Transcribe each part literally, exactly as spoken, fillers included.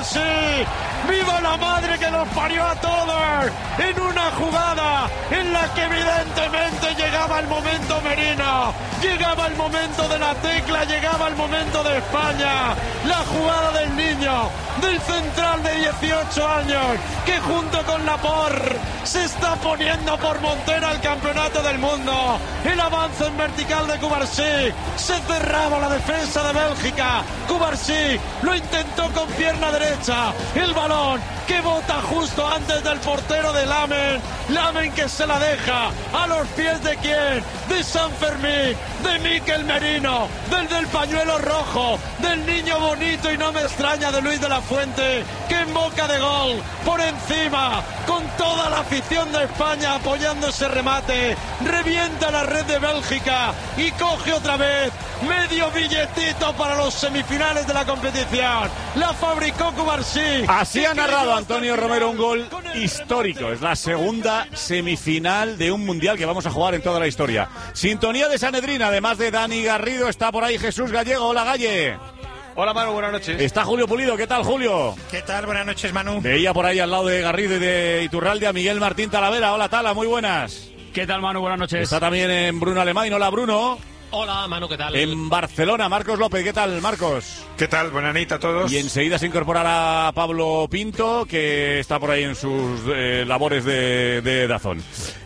Cubarsí. ¡Viva la madre que nos parió a todos! En una jugada en la que evidentemente llegaba el momento Merino, llegaba el momento de la tecla, llegaba el momento de España. La jugada del niño, del central de dieciocho años, que junto con Laporte se está poniendo por montera el campeonato del mundo. El avance en vertical de Cubarsí, se cerraba la defensa de Bélgica. Cubarsí lo intentó con pierna derecha, el balón que bota justo antes del portero de Lamen. Lamen que se la deja a los pies de quién, de San Fermín, de Mikel Merino, del del pañuelo rojo, del niño bonito y no me extraña de Luis de la Fuente, que en boca de gol, por encima, con toda la afición de España apoyando ese remate, revienta la red de Bélgica y coge otra vez medio billetito para los semifinales de la competición. La fabricó Cubarsí. Así ha narrado Antonio Romero un gol histórico. Es la segunda semifinal de un mundial que vamos a jugar en toda la historia. Sintonía de Sanedrín, además de Dani Garrido, está por ahí Jesús Gallego. Hola, Galle. Hola, Manu, buenas noches. Está Julio Pulido. ¿Qué tal, Julio? ¿Qué tal? Buenas noches, Manu. Veía por ahí al lado de Garrido y de Iturralde a Miguel Martín Talavera. Hola, Tala, muy buenas. ¿Qué tal, Manu? Buenas noches. Está también en Bruno Alemán. Hola, Bruno. Hola, Manu, ¿qué tal? En Barcelona, Marcos López. ¿Qué tal, Marcos? ¿Qué tal? Buenas noches a todos. Y enseguida se incorporará Pablo Pinto, que está por ahí en sus eh, labores de, de Dazón.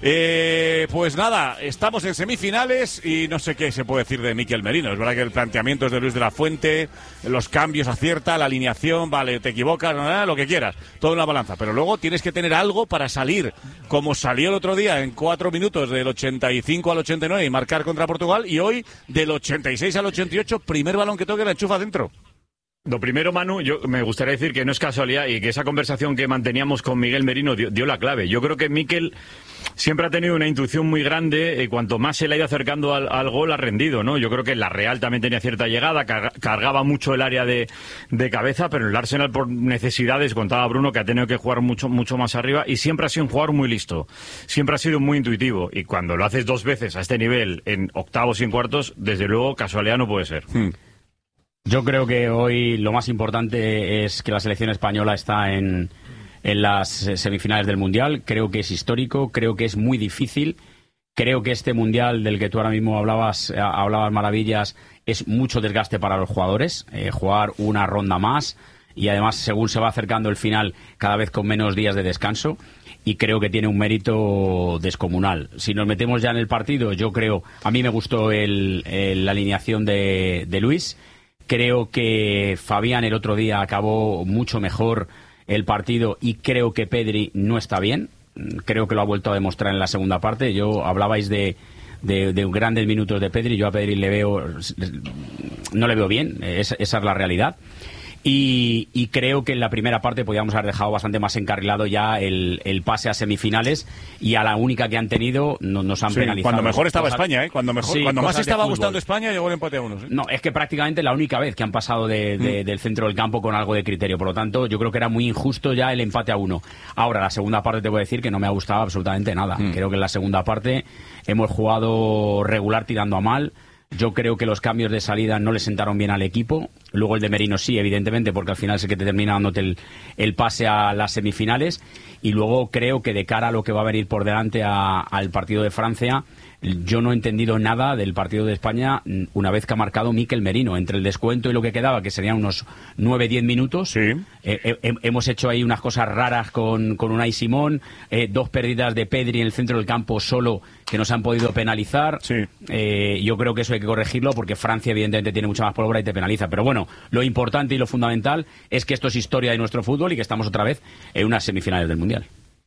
Eh, pues nada, estamos en semifinales y no sé qué se puede decir de Mikel Merino. Es verdad que el planteamiento es de Luis de la Fuente, los cambios acierta, la alineación, vale, te equivocas, no, lo que quieras, todo en la balanza. Pero luego tienes que tener algo para salir, como salió el otro día en cuatro minutos del ochenta y cinco al ochenta y nueve y marcar contra Portugal, y hoy del ochenta y seis al ochenta y ocho, primer balón que toque la enchufa dentro. Lo primero, Manu, yo me gustaría decir que no es casualidad y que esa conversación que manteníamos con Miguel Merino dio, dio la clave. Yo creo que Mikel siempre ha tenido una intuición muy grande, y cuanto más se le ha ido acercando al, al gol ha rendido, ¿no? Yo creo que la Real también tenía cierta llegada, car- cargaba mucho el área de, de cabeza, pero el Arsenal por necesidades, contaba Bruno, que ha tenido que jugar mucho, mucho más arriba, y siempre ha sido un jugador muy listo, siempre ha sido muy intuitivo, y cuando lo haces dos veces a este nivel, en octavos y en cuartos, desde luego casualidad no puede ser. Hmm. Yo creo que hoy lo más importante es que la selección española está en, en las semifinales del Mundial. Creo que es histórico, creo que es muy difícil. Creo que este Mundial del que tú ahora mismo hablabas, hablabas maravillas, es mucho desgaste para los jugadores. Eh, jugar una ronda más y además, según se va acercando el final, cada vez con menos días de descanso. Y creo que tiene un mérito descomunal. Si nos metemos ya en el partido, yo creo, a mí me gustó el, el, la alineación de, de Luis. Creo que Fabián el otro día acabó mucho mejor el partido y creo que Pedri no está bien. Creo que lo ha vuelto a demostrar en la segunda parte. Yo hablabais de, de, de grandes minutos de Pedri. Yo a Pedri le veo, no le veo bien. Esa, esa es la realidad. Y, y creo que en la primera parte podíamos haber dejado bastante más encarrilado ya el, el pase a semifinales, y a la única que han tenido no, nos han sí, penalizado. Cuando mejor estaba cosas, España, ¿eh? Cuando, mejor, sí, cuando más estaba fútbol. gustando España, llegó el empate a uno. ¿sí? No, es que prácticamente la única vez que han pasado de, de, mm. del centro del campo con algo de criterio. Por lo tanto, yo creo que era muy injusto ya el empate a uno. Ahora, la segunda parte te voy a decir que no me ha gustado absolutamente nada. Mm. Creo que en la segunda parte hemos jugado regular tirando a mal. Yo creo que los cambios de salida no le sentaron bien al equipo. Luego el de Merino sí, evidentemente, porque al final es el que te termina dándote el, el pase a las semifinales. Y luego creo que de cara a lo que va a venir por delante a, al partido de Francia, yo no he entendido nada del partido de España una vez que ha marcado Mikel Merino. Entre el descuento y lo que quedaba, que serían unos nueve diez minutos, sí. eh, eh, hemos hecho ahí unas cosas raras con, con Unai Simón, eh, dos pérdidas de Pedri en el centro del campo solo que nos han podido penalizar. Sí. Eh, yo creo que eso hay que corregirlo porque Francia evidentemente tiene mucha más pólvora y te penaliza. Pero bueno, lo importante y lo fundamental es que esto es historia de nuestro fútbol y que estamos otra vez en unas semifinales del Mundial.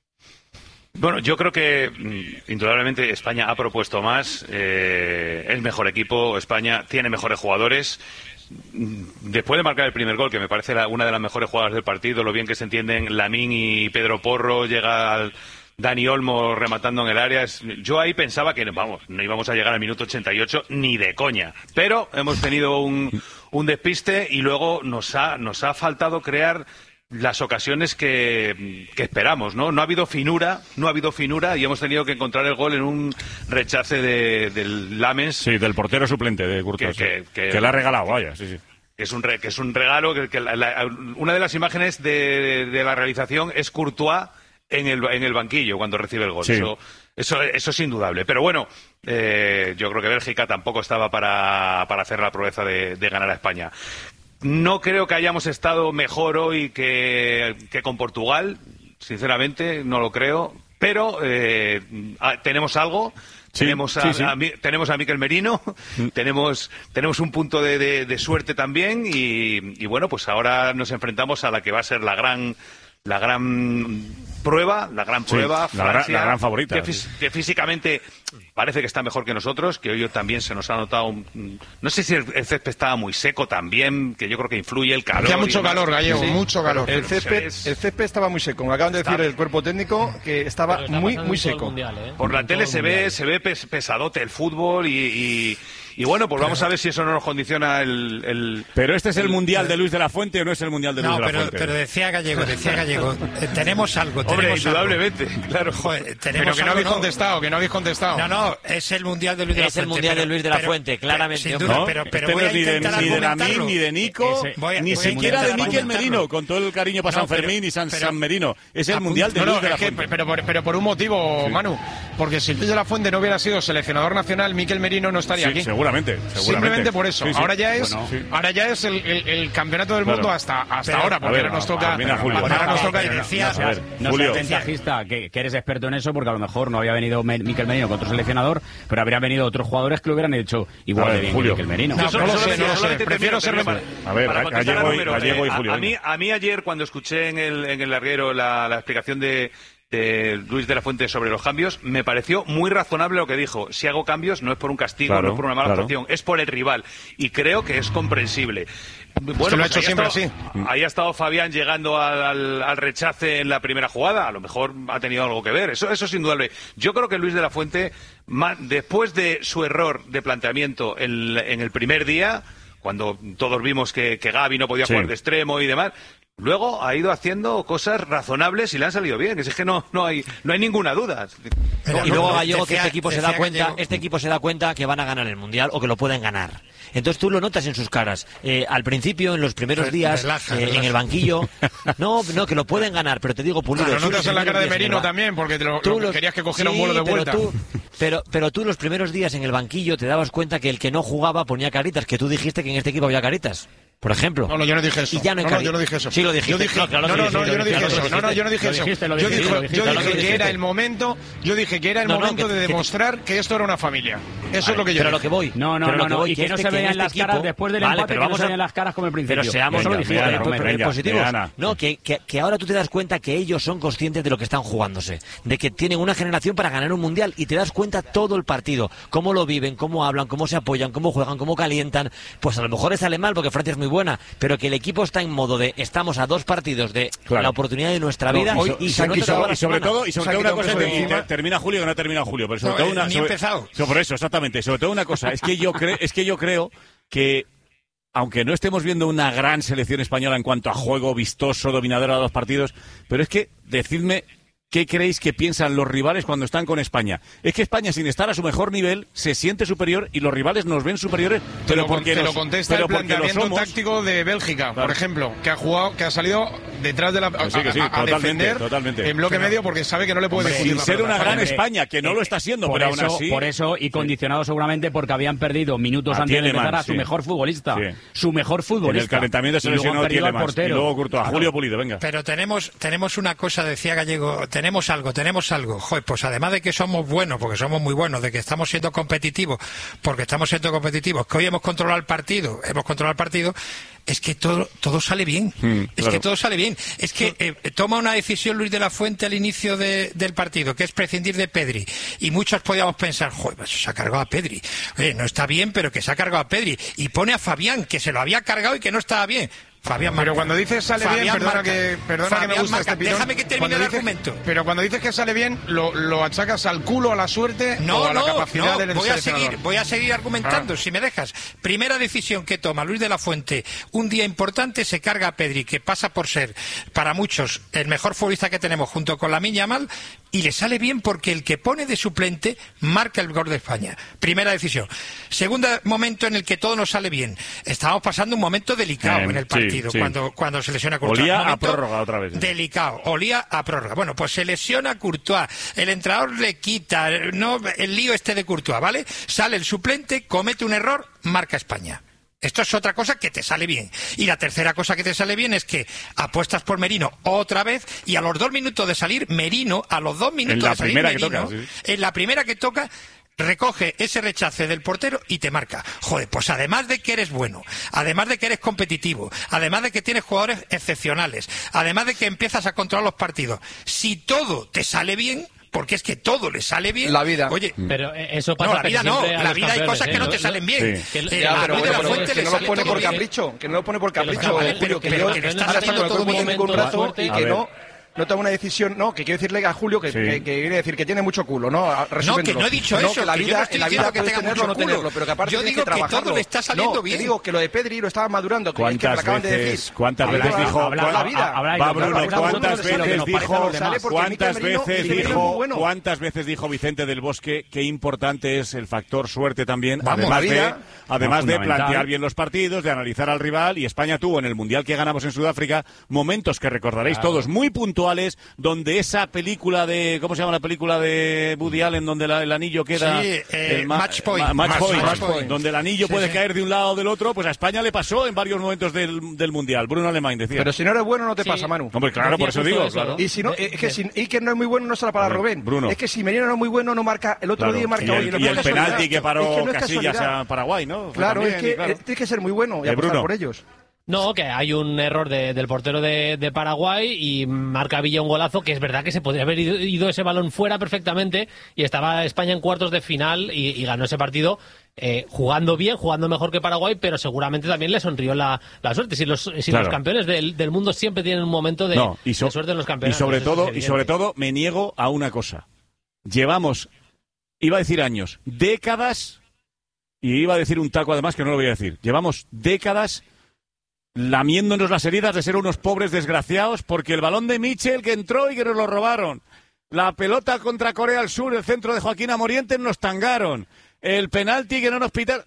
Bueno, yo creo que indudablemente España ha propuesto más, eh, es mejor equipo, España tiene mejores jugadores. Después de marcar el primer gol, que me parece la, una de las mejores jugadas del partido, lo bien que se entienden Lamín y Pedro Porro, llega al Dani Olmo rematando en el área. Yo ahí pensaba que, vamos, no íbamos a llegar al minuto ochenta y ocho ni de coña, pero hemos tenido un, un despiste y luego nos ha, nos ha faltado crear las ocasiones que, que esperamos, ¿no? No ha habido finura, no ha habido finura y hemos tenido que encontrar el gol en un rechace de, del Lamens. Sí, del portero suplente de Courtois. Que, que, que, que le ha regalado, vaya, sí, sí. que es un re, que es un regalo, que, que la, la, una de las imágenes de, de la realización es Courtois en el en el banquillo cuando recibe el gol. Sí. Eso, eso eso es indudable. Pero bueno, eh, yo creo que Bélgica tampoco estaba para, para hacer la proeza de, de ganar a España. No creo que hayamos estado mejor hoy que, que con Portugal, sinceramente, no lo creo. Pero eh, tenemos algo. Sí, tenemos, a, sí, sí. A, a, tenemos a Mikel Merino, mm. tenemos tenemos un punto de, de, de suerte también y, y bueno, pues ahora nos enfrentamos a la que va a ser la gran la gran prueba, la gran prueba, sí, Francia, la, la gran favorita. Que, sí. que físicamente parece que está mejor que nosotros, que hoy también se nos ha notado, un, no sé si el, el césped estaba muy seco también, que yo creo que influye el calor. Hacía mucho calor, Gallego, sí, mucho calor. El césped, el césped estaba muy seco, me acaban de decir está... el cuerpo técnico que estaba muy, muy seco. Mundial, ¿eh? Por la en tele se ve, mundial. se ve pes, pesadote el fútbol y... y Y bueno, pues vamos a ver si eso no nos condiciona el... el pero este es el, el Mundial de Luis de la Fuente o no es el Mundial de Luis no, de la pero, Fuente. pero decía Gallego, decía Gallego, eh, tenemos algo, tenemos Hombre, algo. indudablemente, claro. Joder, tenemos pero que no algo, habéis no. contestado, que no habéis contestado. No, no, es el Mundial de Luis de la es Fuente. Es el Mundial pero, de Luis de la pero, Fuente, claramente. Sin duda, no, pero, pero este voy no a es ni de, intentar ni de Lamin, ni de Nico, ese, voy a, ni voy siquiera de Mikel Merino, Merino, con todo el cariño para no, San Fermín pero, y San, pero, San Merino. Es el a, Mundial de no, Luis no, de la es que, Fuente. Pero, pero, pero por un motivo, sí. Manu, porque si Luis de la Fuente no hubiera sido seleccionador nacional, Mikel Merino no estaría sí, aquí. Seguramente, seguramente. Simplemente por eso. Sí, sí. Ahora ya es, bueno, sí. ahora ya es el, el, el campeonato del mundo claro. hasta, hasta pero, ahora, porque ver, ahora nos toca. Mira, Julio, ahora no, nos toca. no, Decía, no, ver, no Julio. seas ventajista, que, que eres experto en eso, porque a lo mejor no había venido Mikel Merino con otro seleccionador, pero habrían venido otros jugadores que lo hubieran hecho igual de bien que Mikel Merino. No, no, no lo sé, no lo sé. Prefiero ser. A ver, Gallego y, Gallego y Julio. A mí, a mí ayer cuando escuché en el en el larguero la, la explicación de de Luis de la Fuente sobre los cambios, me pareció muy razonable lo que dijo. Si hago cambios no es por un castigo, claro, no es por una mala claro. actuación, es por el rival. Y creo que es comprensible. Bueno, pues lo ha pues hecho siempre así. Ahí ha estado Fabián llegando al, al, al rechace en la primera jugada. A lo mejor ha tenido algo que ver. Eso, eso es indudable. Yo creo que Luis de la Fuente, después de su error de planteamiento en, en el primer día, cuando todos vimos que, que Gavi no podía sí. jugar de extremo y demás, luego ha ido haciendo cosas razonables y le han salido bien. Es que no, no hay, no hay ninguna duda. Pero y luego Gallego, que este equipo se da cuenta, este equipo se da cuenta que van a ganar el Mundial o que lo pueden ganar. Entonces tú lo notas en sus caras. Eh, al principio, en los primeros días, relaja, eh, relaja. en el banquillo, no, no, que lo pueden ganar, pero te digo, Pulido. Claro, notas en la cara de Merino tamén, porque te lo, lo los, querías que cogiera sí, un vuelo de vuelta. Pero tú, pero, pero tú los primeros días en el banquillo te dabas cuenta que el que no jugaba ponía caritas, que tú dijiste que en este equipo había caritas. Por ejemplo. No, no, yo no dije eso. Y ya no, hay no, no, yo no dije eso. Sí lo dijiste. Yo dije, no, claro, no, no, sí, no, sí, yo no dije eso. No, no, yo no dije eso. Yo dije, yo dije que era el momento, yo dije que era el no, no, momento que, de demostrar que, que esto era una familia. Eso vale, es lo que yo Pero dije. lo que voy. No, no, no, no, y que no se vean las caras después del empate, que no se vean las caras como el principio. Pero seamos positivos. No, que que ahora tú te das cuenta que ellos son conscientes de lo que están jugándose, de que tienen una generación para ganar un mundial y te das cuenta todo el partido, cómo lo viven, cómo hablan, cómo se apoyan, cómo juegan, cómo calientan. Pues a lo mejor les sale mal porque Francia es muy buena, pero que el equipo está en modo de estamos a dos partidos de claro. la oportunidad de nuestra vida no, hoy, y, y, se y, sobre, y sobre todo y sobre todo una cosa que te, termina Julio que no termina Julio, pero sobre no, todo una ni sobre, empezado. sobre, por eso exactamente, sobre todo una cosa, es que yo creo es que yo creo que aunque no estemos viendo una gran selección española en cuanto a juego vistoso, dominadora de los partidos, pero es que decidme ¿qué creéis que piensan los rivales cuando están con España? Es que España, sin estar a su mejor nivel, se siente superior y los rivales nos ven superiores, pero te porque te los, lo contesta pero el planteamiento somos... táctico de Bélgica, claro. por ejemplo, que ha jugado, que ha salido detrás de la pues sí, que sí, a, a totalmente, defender totalmente. en bloque pero, medio porque sabe que no le puede hombre, sin ser una gran hombre, España, que no eh, lo está siendo, pero eso, aún así... Por eso, y condicionado sí. seguramente porque habían perdido minutos a antes de empezar a su sí. mejor futbolista. Sí. Su mejor futbolista. En el calentamiento se lesionó Tielemans. Y luego Courtois. Claro. Julio Pulido, venga. Pero tenemos, tenemos una cosa, decía Gallego, tenemos algo, tenemos algo. Joder, pues además de que somos buenos, porque somos muy buenos, de que estamos siendo competitivos, porque estamos siendo competitivos, que hoy hemos controlado el partido, hemos controlado el partido, es que todo todo sale bien. Mm, es claro. que todo sale bien. Es que eh, toma una decisión Luis de la Fuente al inicio de, del partido, que es prescindir de Pedri. Y muchos podíamos pensar, joder, pues se ha cargado a Pedri. Oye, no está bien, pero que se ha cargado a Pedri. Y pone a Fabián, que se lo había cargado y que no estaba bien. Fabián Marca. Pero cuando dices sale Fabián bien, perdona, Marca. que, perdona Fabián que me gusta Marca. este pilón. Déjame que termine Cuando el dices- argumento. Pero cuando dices que sale bien, ¿lo, lo achacas al culo, a la suerte No, o a la no, capacidad no, del voy a seleccionador? seguir, voy a seguir argumentando, Ah. si me dejas. Primera decisión que toma Luis de la Fuente, un día importante, se carga a Pedri, que pasa por ser, para muchos, el mejor futbolista que tenemos junto con Lamine Yamal, y le sale bien porque el que pone de suplente marca el gol de España. Primera decisión. Segundo momento en el que todo nos sale bien. Estábamos pasando un momento delicado Eh, en el sí, partido, sí. cuando, cuando se lesiona Courtois. Olía a Momento prórroga otra vez. Delicado, olía a prórroga. Bueno, pues se lesiona Courtois, el entrenador le quita, no, el lío este de Courtois, ¿vale? Sale el suplente, comete un error, marca España. Esto es otra cosa que te sale bien. Y la tercera cosa que te sale bien es que apuestas por Merino otra vez y a los dos minutos de salir, Merino, a los dos minutos En la de salir primera que Merino, toca, sí. en la primera que toca, recoge ese rechace del portero y te marca. Joder, pues además de que eres bueno, además de que eres competitivo, además de que tienes jugadores excepcionales, además de que empiezas a controlar los partidos, si todo te sale bien, porque es que todo le sale bien. La vida. Oye, Pero eso pasa no, la vida casi no. siempre a La los vida hay campeones, cosas ¿eh? que no Lo- te lo- salen bien. Sí. Que- Eh, Ya, a pero, Luis de la pero Fuente que le no lo sale pone todo por bien. capricho, que no lo pone por Que lo capricho, está- Julio, pero- que pero yo que le está ahora está saliendo con el todo cuerpo un técnico un momento rato fuerte. y A que ver. no no toma una decisión, no, que quiero decirle a Julio que, Sí. que, que quiere decir que tiene mucho culo, ¿no? No, que no he dicho No, eso, que la que yo vida, no estoy en la vida diciendo que puedes tenga tenerlo o no mucho culo. tenerlo, pero que aparte Yo tienes digo que todo trabajarlo. le está saliendo no, bien. Te digo que lo de Pedri lo estaba madurando, que, que me lo ¿Cuántas acaban de veces, decir. cuántas Habla- veces dijo, habla- cuán- la vida. habla- Va, habla- Bruno, habla- ¿cuántas habla- veces habla- dijo, Sale porque cuántas Mikel Merino- veces Mikel Merino es dijo, muy bueno. cuántas veces dijo Vicente del Bosque qué importante es el factor suerte también, Vamos, además la de, vida. además No, de fundamental. plantear bien los partidos, de analizar al rival, y España tuvo en el Mundial que ganamos en Sudáfrica momentos que recordaréis todos muy puntuales, donde esa película de, ¿cómo se llama la película de Woody Allen, donde la- el anillo queda... Sí, eh, el ma- Match Point. ma- match Match- point, Match Point. donde el anillo Sí, puede sí. caer de un lado o del otro, pues a España le pasó en varios momentos del, del Mundial. Bruno Alemán decía. Pero si no eres bueno no te Sí. pasa, Manu. Hombre, claro, por eso Decía digo, justo claro. eso. Y si no, De- es que de- si Iker no es muy bueno, no será para A ver, Rubén. Bruno. Es que si Merino no es muy bueno, no marca el otro Claro. día marca Y hoy. el, no y es el casualidad. penalti que Es paró que no es Casillas casualidad. a Paraguay, ¿no? Claro, También, es que claro. eh, tienes que ser muy bueno y Eh, apostar Bruno. por ellos. No, que hay un error de- del portero de, de Paraguay y marca Villa un golazo, que es verdad que se podría haber ido, ido ese balón fuera perfectamente y estaba España en cuartos de final y, y ganó ese partido eh, jugando bien, jugando mejor que Paraguay, pero seguramente también le sonrió la, la suerte. Si los, si Claro. los campeones del, del mundo siempre tienen un momento de, No, y, so- de suerte en los y campeonatos. sobre eso es todo, y evidente. sobre todo me niego a una cosa. Llevamos, iba a decir años, décadas, y iba a decir un taco además que no lo voy a decir. Llevamos décadas lamiéndonos las heridas de ser unos pobres desgraciados porque el balón de Mitchell que entró y que nos lo robaron. La pelota contra Corea del Sur, el centro de Joaquín Amoriente nos tangaron. El penalti que no nos pitaron.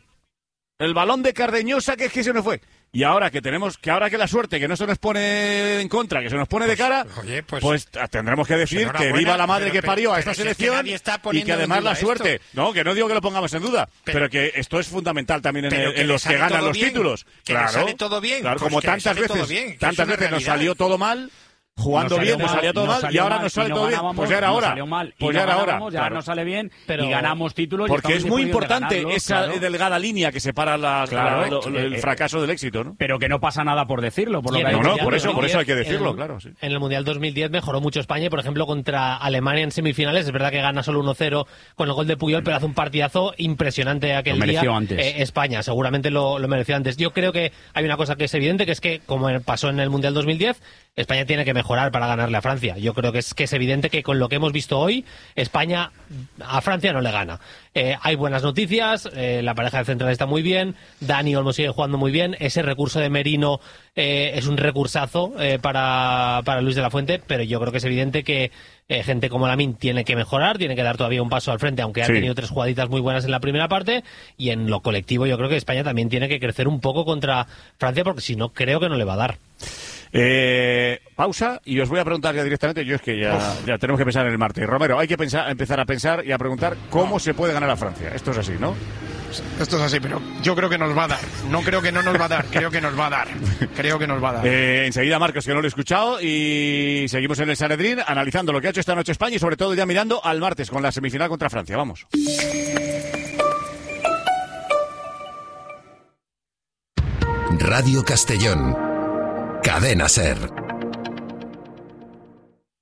El balón de Cardeñosa que es que se nos fue. Y ahora que tenemos, que ahora que la suerte que no se nos pone en contra, que se nos pone de cara, oye, pues- pues, tendremos que decir que enhorabuena, viva la madre pero- que pero- parió a pero esta si es que selección nadie está y poniendo que en además duda la suerte, esto. no, que no digo que lo pongamos en duda, pero, Pero- que esto es fundamental también en, Pero el- que en le los que sale ganan todo los bien, títulos. que le Claro, sale todo bien, claro, pues como que le tantas sale todo veces, bien, que es tantas una veces nos realidad. salió todo mal. Jugando Nos bien, salió nos mal, salía todo nos mal y salió ahora mal nos sale y no todo bien. ganábamos, Pues ya era nos hora. salió mal y Pues no ya era hora. ganábamos, ya Claro. nos sale bien Pero- y ganamos títulos. y Porque estamos es en muy posición de importante ganarlos, esa claro. delgada línea que separa la, Claro, la- lo- eh, el eh, fracaso del éxito, ¿no? Pero que no pasa nada por decirlo, por Y lo en que el No, no, Mundial por eso, por eso hay que dos mil diez, decirlo, en- claro, sí. En el Mundial dos mil diez mejoró mucho España y, por ejemplo, contra Alemania en semifinales. Es verdad que gana solo uno cero con el gol de Puyol, pero hace un partidazo impresionante aquel Lo mereció día. antes. Eh, España seguramente lo, lo mereció antes. Yo creo que hay una cosa que es evidente, que es que, como pasó en el Mundial dos mil diez, España tiene que mejorar para ganarle a Francia. Yo creo que es que es evidente que con lo que hemos visto hoy, España a Francia no le gana. Eh, hay buenas noticias, eh, la pareja de central está muy bien, Dani Olmo sigue jugando muy bien, ese recurso de Merino eh, es un recursazo eh, para, para Luis de la Fuente, pero yo creo que es evidente que eh, gente como Lamine tiene que mejorar, tiene que dar todavía un paso al frente, aunque Sí. ha tenido tres jugaditas muy buenas en la primera parte, y en lo colectivo yo creo que España también tiene que crecer un poco contra Francia, porque si no, creo que no le va a dar. Eh, pausa y os voy a preguntar ya directamente. Yo es que ya, ya tenemos que pensar en el martes. Romero, hay que pensar, empezar a pensar y a preguntar cómo se puede ganar a Francia. Esto es así, ¿no? Esto es así, pero yo creo que nos va a dar. No creo que no nos va a dar, creo que nos va a dar. Creo que nos va a dar. Eh, enseguida Marcos, que no lo he escuchado, y seguimos en el Sanedrín analizando lo que ha hecho esta noche España y sobre todo ya mirando al martes con la semifinal contra Francia. Vamos. Radio Castellón. Cadena Ser.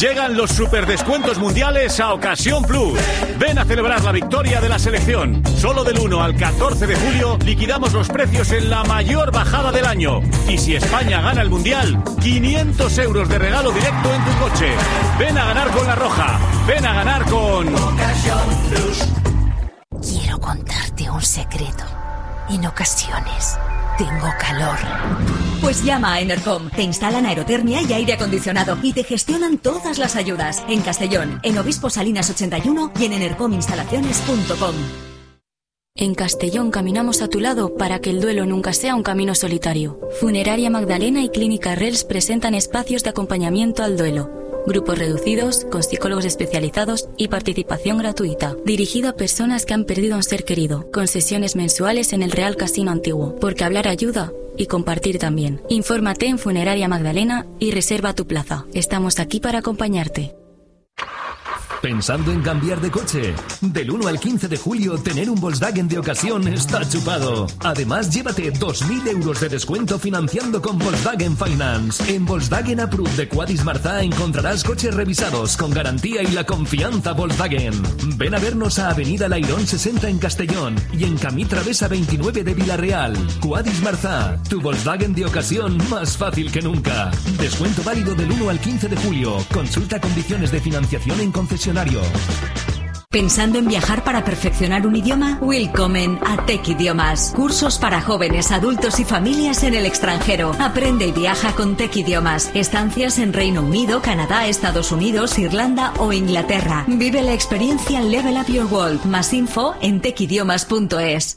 Llegan los superdescuentos mundiales a Ocasión Plus. Ven a celebrar la victoria de la selección. Solo del uno al catorce de julio liquidamos los precios en la mayor bajada del año. Y si España gana el mundial, quinientos euros de regalo directo en tu coche. Ven a ganar con La Roja. Ven a ganar con Ocasión Plus. Quiero contarte un secreto. En ocasiones tengo calor. Pues llama a Enercom. Te instalan aerotermia y aire acondicionado y te gestionan todas las ayudas. En Castellón, en Obispo Salinas ochenta y uno y en enercom instalaciones punto com. En Castellón caminamos a tu lado para que el duelo nunca sea un camino solitario. Funeraria Magdalena y Clínica Rels presentan espacios de acompañamiento al duelo. Grupos reducidos, con psicólogos especializados y participación gratuita. Dirigido a personas que han perdido a un ser querido, con sesiones mensuales en el Real Casino Antiguo. Porque hablar ayuda y compartir también. Infórmate en Funeraria Magdalena y reserva tu plaza. Estamos aquí para acompañarte. ¿Pensando en cambiar de coche? Del uno al quince de julio, tener un Volkswagen de ocasión está chupado. Además, llévate dos mil euros de descuento financiando con Volkswagen Finance. En Volkswagen Approved de Cuadis Marzá encontrarás coches revisados con garantía y la confianza Volkswagen. Ven a vernos a Avenida Lairón sesenta en Castellón y en Camí Travesa veintinueve de Villarreal. Cuadis Marzá, tu Volkswagen de ocasión más fácil que nunca. Descuento válido del uno al quince de julio. Consulta condiciones de financiación en concesionario. ¿Pensando en viajar para perfeccionar un idioma? Willkommen a Tech Idiomas. Cursos para jóvenes, adultos y familias en el extranjero. Aprende y viaja con Tech Idiomas. Estancias en Reino Unido, Canadá, Estados Unidos, Irlanda o Inglaterra. Vive la experiencia Level Up Your World. Más info en tech idiomas punto es.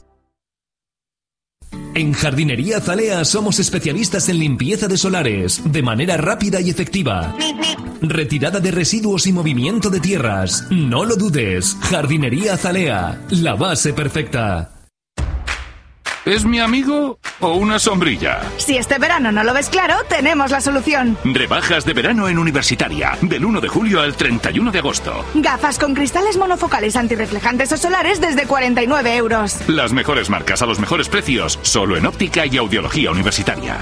En Jardinería Azalea somos especialistas en limpieza de solares, de manera rápida y efectiva. Retirada de residuos y movimiento de tierras. No lo dudes. Jardinería Azalea, la base perfecta. ¿Es mi amigo o una sombrilla? Si este verano no lo ves claro, tenemos la solución. Rebajas de verano en Universitaria, del uno de julio al treinta y uno de agosto. Gafas con cristales monofocales antirreflejantes o solares desde cuarenta y nueve euros. Las mejores marcas a los mejores precios, solo en óptica y audiología universitaria.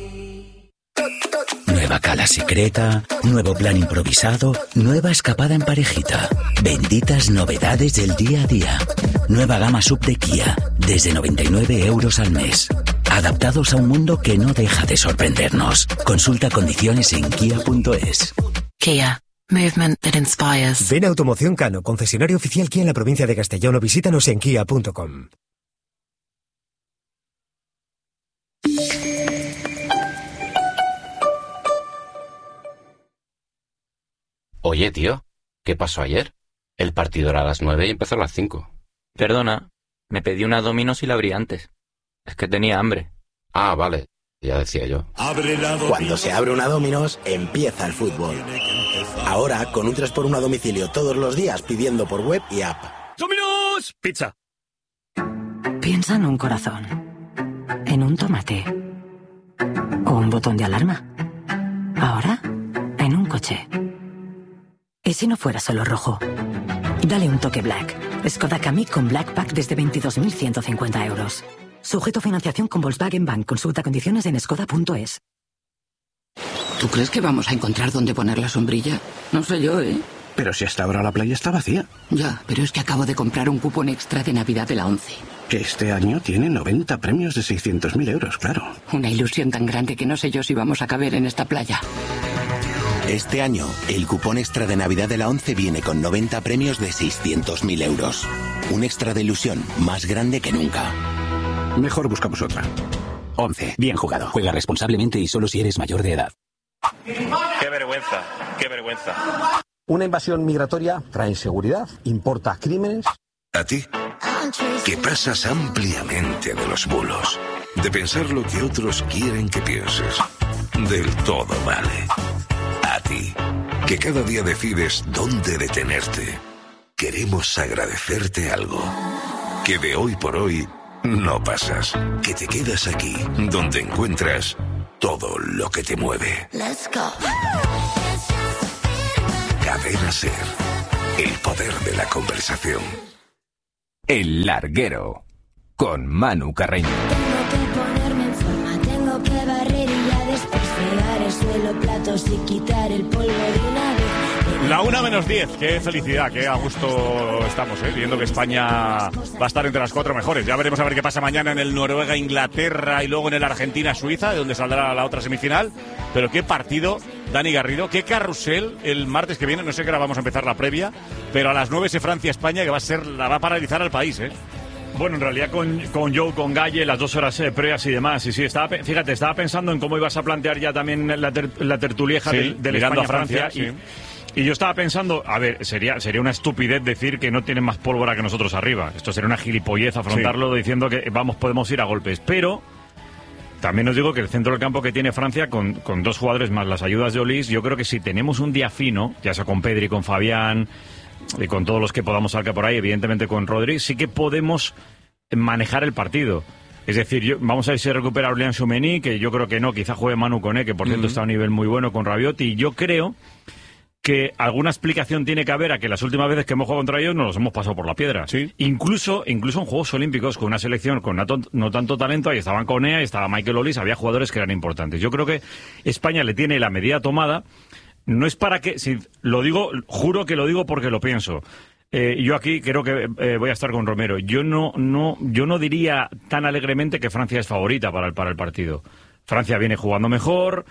Nueva cala secreta, nuevo plan improvisado, nueva escapada en parejita. Benditas novedades del día a día. Nueva gama sub de Kia, desde noventa y nueve euros al mes. Adaptados a un mundo que no deja de sorprendernos. Consulta condiciones en kia punto es. Kia. Movement that inspires. Ven a Automoción Cano, concesionario oficial Kia en la provincia de Castellón, o visítanos en kia punto com. Oye, tío, ¿qué pasó ayer? El partido era a las nueve y empezó a las cinco. Perdona, me pedí una Domino's y la abrí antes. Es que tenía hambre. Ah, vale, ya decía yo. Cuando se abre una Domino's, empieza el fútbol. Ahora, con un tres por uno a domicilio todos los días pidiendo por web y app. ¡Domino's! Pizza. Piensa en un corazón, en un tomate o un botón de alarma. Ahora, en un coche. ¿Y si no fuera solo rojo? Dale un toque Black. Skoda Kamiq con Black Pack desde veintidós mil ciento cincuenta euros. Sujeto a financiación con Volkswagen Bank. Consulta condiciones en skoda punto es. ¿Tú crees que vamos a encontrar dónde poner la sombrilla? No sé yo, ¿eh? Pero si hasta ahora la playa está vacía. Ya, pero es que acabo de comprar un cupón extra de Navidad de la ONCE. Que este año tiene noventa premios de seiscientos mil euros, claro. Una ilusión tan grande que no sé yo si vamos a caber en esta playa. Este año, el cupón extra de Navidad de la ONCE viene con noventa premios de seiscientos mil euros. Un extra de ilusión más grande que nunca. Mejor buscamos otra. ONCE. Bien jugado. Juega responsablemente y solo si eres mayor de edad. Qué vergüenza, qué vergüenza. Una invasión migratoria trae inseguridad, importa crímenes. A ti, que pasas ampliamente de los bulos, de pensar lo que otros quieren que pienses. Del todo vale. A ti, que cada día decides dónde detenerte. Queremos agradecerte algo. Que de hoy por hoy no pasas. Que te quedas aquí, donde encuentras todo lo que te mueve. Let's go. Cadena Ser. El poder de la conversación. El Larguero. Con Manu Carreño. Tengo que ponerme en forma, tengo que barrer y ya después fregar el suelo, platos y quitar el polvo de una vez. La una menos diez, qué felicidad, qué a gusto estamos, ¿eh? Viendo que España va a estar entre las cuatro mejores. Ya veremos a ver qué pasa mañana en el Noruega-Inglaterra y luego en el Argentina-Suiza, de donde saldrá la otra semifinal. Pero qué partido, Dani Garrido, qué carrusel el martes que viene. No sé qué hora vamos a empezar la previa, pero a las nueve ese Francia-España que va a ser, la va a paralizar al país, ¿eh? Bueno, en realidad con, con Joe, con Galle, las dos horas eh, previas y demás. Y sí, estaba, fíjate, estaba pensando en cómo ibas a plantear ya también la, ter, la tertulieja sí, del, del España-Francia. Y, sí. y yo estaba pensando, a ver, sería sería una estupidez decir que no tienen más pólvora que nosotros arriba. Esto sería una gilipollez afrontarlo sí. diciendo que vamos, podemos ir a golpes. Pero también os digo que el centro del campo que tiene Francia, con, con dos jugadores más las ayudas de Olís, yo creo que si tenemos un día fino, ya sea con Pedri, con Fabián y con todos los que podamos sacar por ahí, evidentemente con Rodri, sí que podemos manejar el partido. Es decir, yo, vamos a ver si recupera Aurélien Tchouameni, que yo creo que no, quizá juegue Manu Koné, que por cierto uh-huh. está a un nivel muy bueno con Rabiot, y yo creo que alguna explicación tiene que haber a que las últimas veces que hemos jugado contra ellos nos los hemos pasado por la piedra. ¿Sí? Incluso incluso en Juegos Olímpicos, con una selección con no, no tanto talento, ahí estaban Koné, ahí estaba Michael Olís, había jugadores que eran importantes. Yo creo que España le tiene la medida tomada. No es para que, si lo digo, juro que lo digo porque lo pienso. Eh, yo aquí creo que eh, voy a estar con Romero. Yo no, no, yo no diría tan alegremente que Francia es favorita para el, para el partido. Francia viene jugando mejor,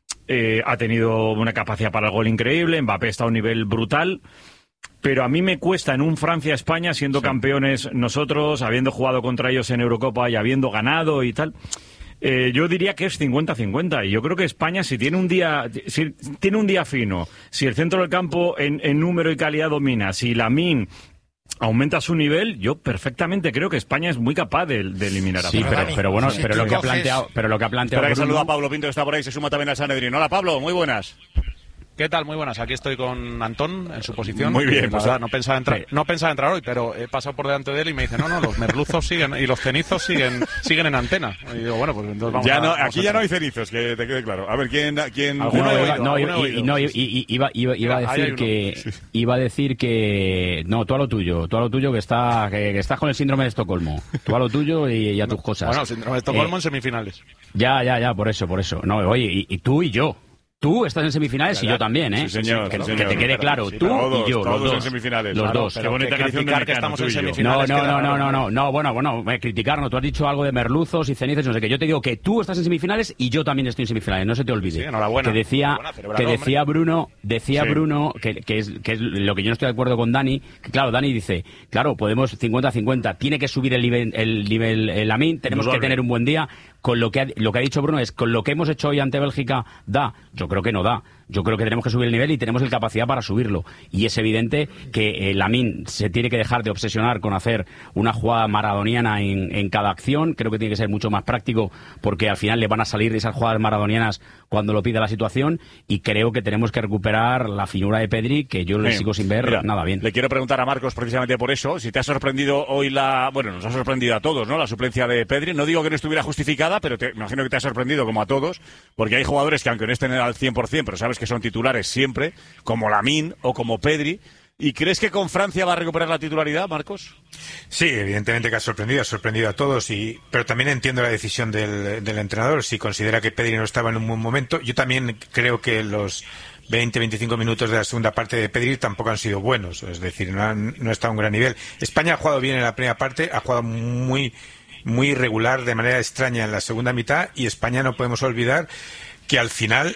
eh, ha tenido una capacidad para el gol increíble, Mbappé está a un nivel brutal, pero a mí me cuesta en un Francia-España, siendo sí. campeones nosotros, habiendo jugado contra ellos en Eurocopa y habiendo ganado y tal. Eh, yo diría que es cincuenta cincuenta, y yo creo que España, si tiene un día si tiene un día fino, si el centro del campo en, en número y calidad domina, si Lamine aumenta su nivel, yo perfectamente creo que España es muy capaz de, de eliminar a sí, Francia. pero, pero bueno, sí, pero lo que ha planteado, pero lo que ha planteado. Espera que saluda a Pablo Pinto, que está por ahí, se suma también al Sanedrín. Hola Pablo, muy buenas. ¿Qué tal? Muy buenas. Aquí estoy con Antón en su posición. Muy bien. Pues, no pensaba entrar, sí. no pensaba entrar hoy, pero he pasado por delante de él y me dice, no, no, los merluzos siguen y los cenizos siguen siguen en antena. Y digo, bueno, pues entonces vamos ya a, no, vamos aquí a ya no hay cenizos, que te quede claro. A ver, ¿quién...? quién no, iba, no, y, no, y, y, iba, iba, iba a decir que... Sí. Iba a decir que... No, tú a lo tuyo, tú a lo tuyo que, está, que, que estás con el síndrome de Estocolmo. Tú a lo tuyo y, y a tus cosas. Bueno, el síndrome de Estocolmo eh, en semifinales. Ya, ya, ya, por eso, por eso. No, oye, y, y tú y yo. Tú estás en semifinales ya, ya. y yo también, ¿eh? Sí, señor. Que, sí, que señor. te quede claro, sí, tú todos, y yo, todos los dos. en semifinales. Los claro, dos. Qué bonita que canción de criticar que estamos en semifinales. No, no, no, no, no, no, no, bueno, bueno, criticarnos. Tú has dicho algo de merluzos y cenizas, no sé qué. Yo te digo que tú estás en semifinales y yo también estoy en semifinales, no se te olvide. Sí, enhorabuena. Que decía, enhorabuena, que decía Bruno, decía sí. Bruno, que, que, es, que es lo que yo no estoy de acuerdo con Dani, que claro, Dani dice, claro, podemos cincuenta cincuenta, tiene que subir el nivel, el nivel, el Lamine, tenemos que tener un buen día. Con lo que ha, lo que ha dicho Bruno es, con lo que hemos hecho hoy ante Bélgica, ¿da? Yo creo que no da. Yo creo que tenemos que subir el nivel y tenemos la capacidad para subirlo. Y es evidente que eh, Lamine se tiene que dejar de obsesionar con hacer una jugada maradoniana en, en cada acción. Creo que tiene que ser mucho más práctico, porque al final le van a salir esas jugadas maradonianas cuando lo pida la situación. Y creo que tenemos que recuperar la finura de Pedri, que yo le sí. sigo sin ver Mira, nada bien. Le quiero preguntar a Marcos precisamente por eso, si te ha sorprendido hoy la... Bueno, nos ha sorprendido a todos, ¿no? La suplencia de Pedri. No digo que no estuviera justificada, pero te imagino que te ha sorprendido como a todos, porque hay jugadores que aunque no estén al cien por cien, pero sabes que son titulares siempre, como Lamine o como Pedri. ¿Y crees que con Francia va a recuperar la titularidad, Marcos? Sí, evidentemente que ha sorprendido, ha sorprendido a todos, y pero también entiendo la decisión del, del entrenador. Si considera que Pedri no estaba en un buen momento, yo también creo que los veinte a veinticinco minutos de la segunda parte de Pedri tampoco han sido buenos, es decir, no, han, no está a un gran nivel. España ha jugado bien en la primera parte, ha jugado muy... muy irregular, de manera extraña en la segunda mitad, y España no podemos olvidar que al final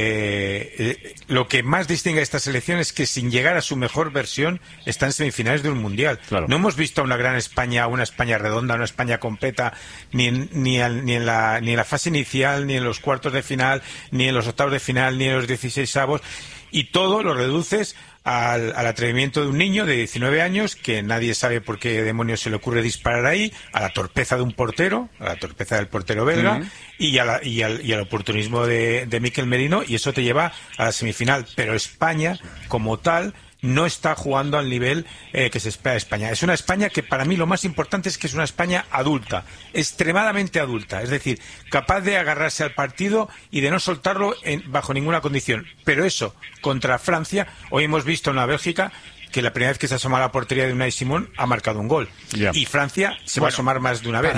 eh, eh, lo que más distingue a esta selección es que sin llegar a su mejor versión está en semifinales de un mundial. Claro. No hemos visto a una gran España, una España redonda, una España completa, ni en, ni, al, ni, en la, ni en la fase inicial, ni en los cuartos de final, ni en los octavos de final, ni en los dieciseisavos, y todo lo reduces Al, al atrevimiento de un niño de diecinueve años que nadie sabe por qué demonios se le ocurre disparar ahí, a la torpeza de un portero, a la torpeza del portero belga, uh-huh. y, a la, y, al, y al oportunismo de, de Mikel Merino, y eso te lleva a la semifinal. Pero España, como tal, no está jugando al nivel eh, que se espera de España. Es una España que, para mí, lo más importante es que es una España adulta, extremadamente adulta, es decir, capaz de agarrarse al partido y de no soltarlo en, bajo ninguna condición. Pero eso, contra Francia, hoy hemos visto en la Bélgica que la primera vez que se asoma a la portería de Unai Simón ha marcado un gol. Yeah. Y Francia se bueno, va a asomar más de una vez. Para,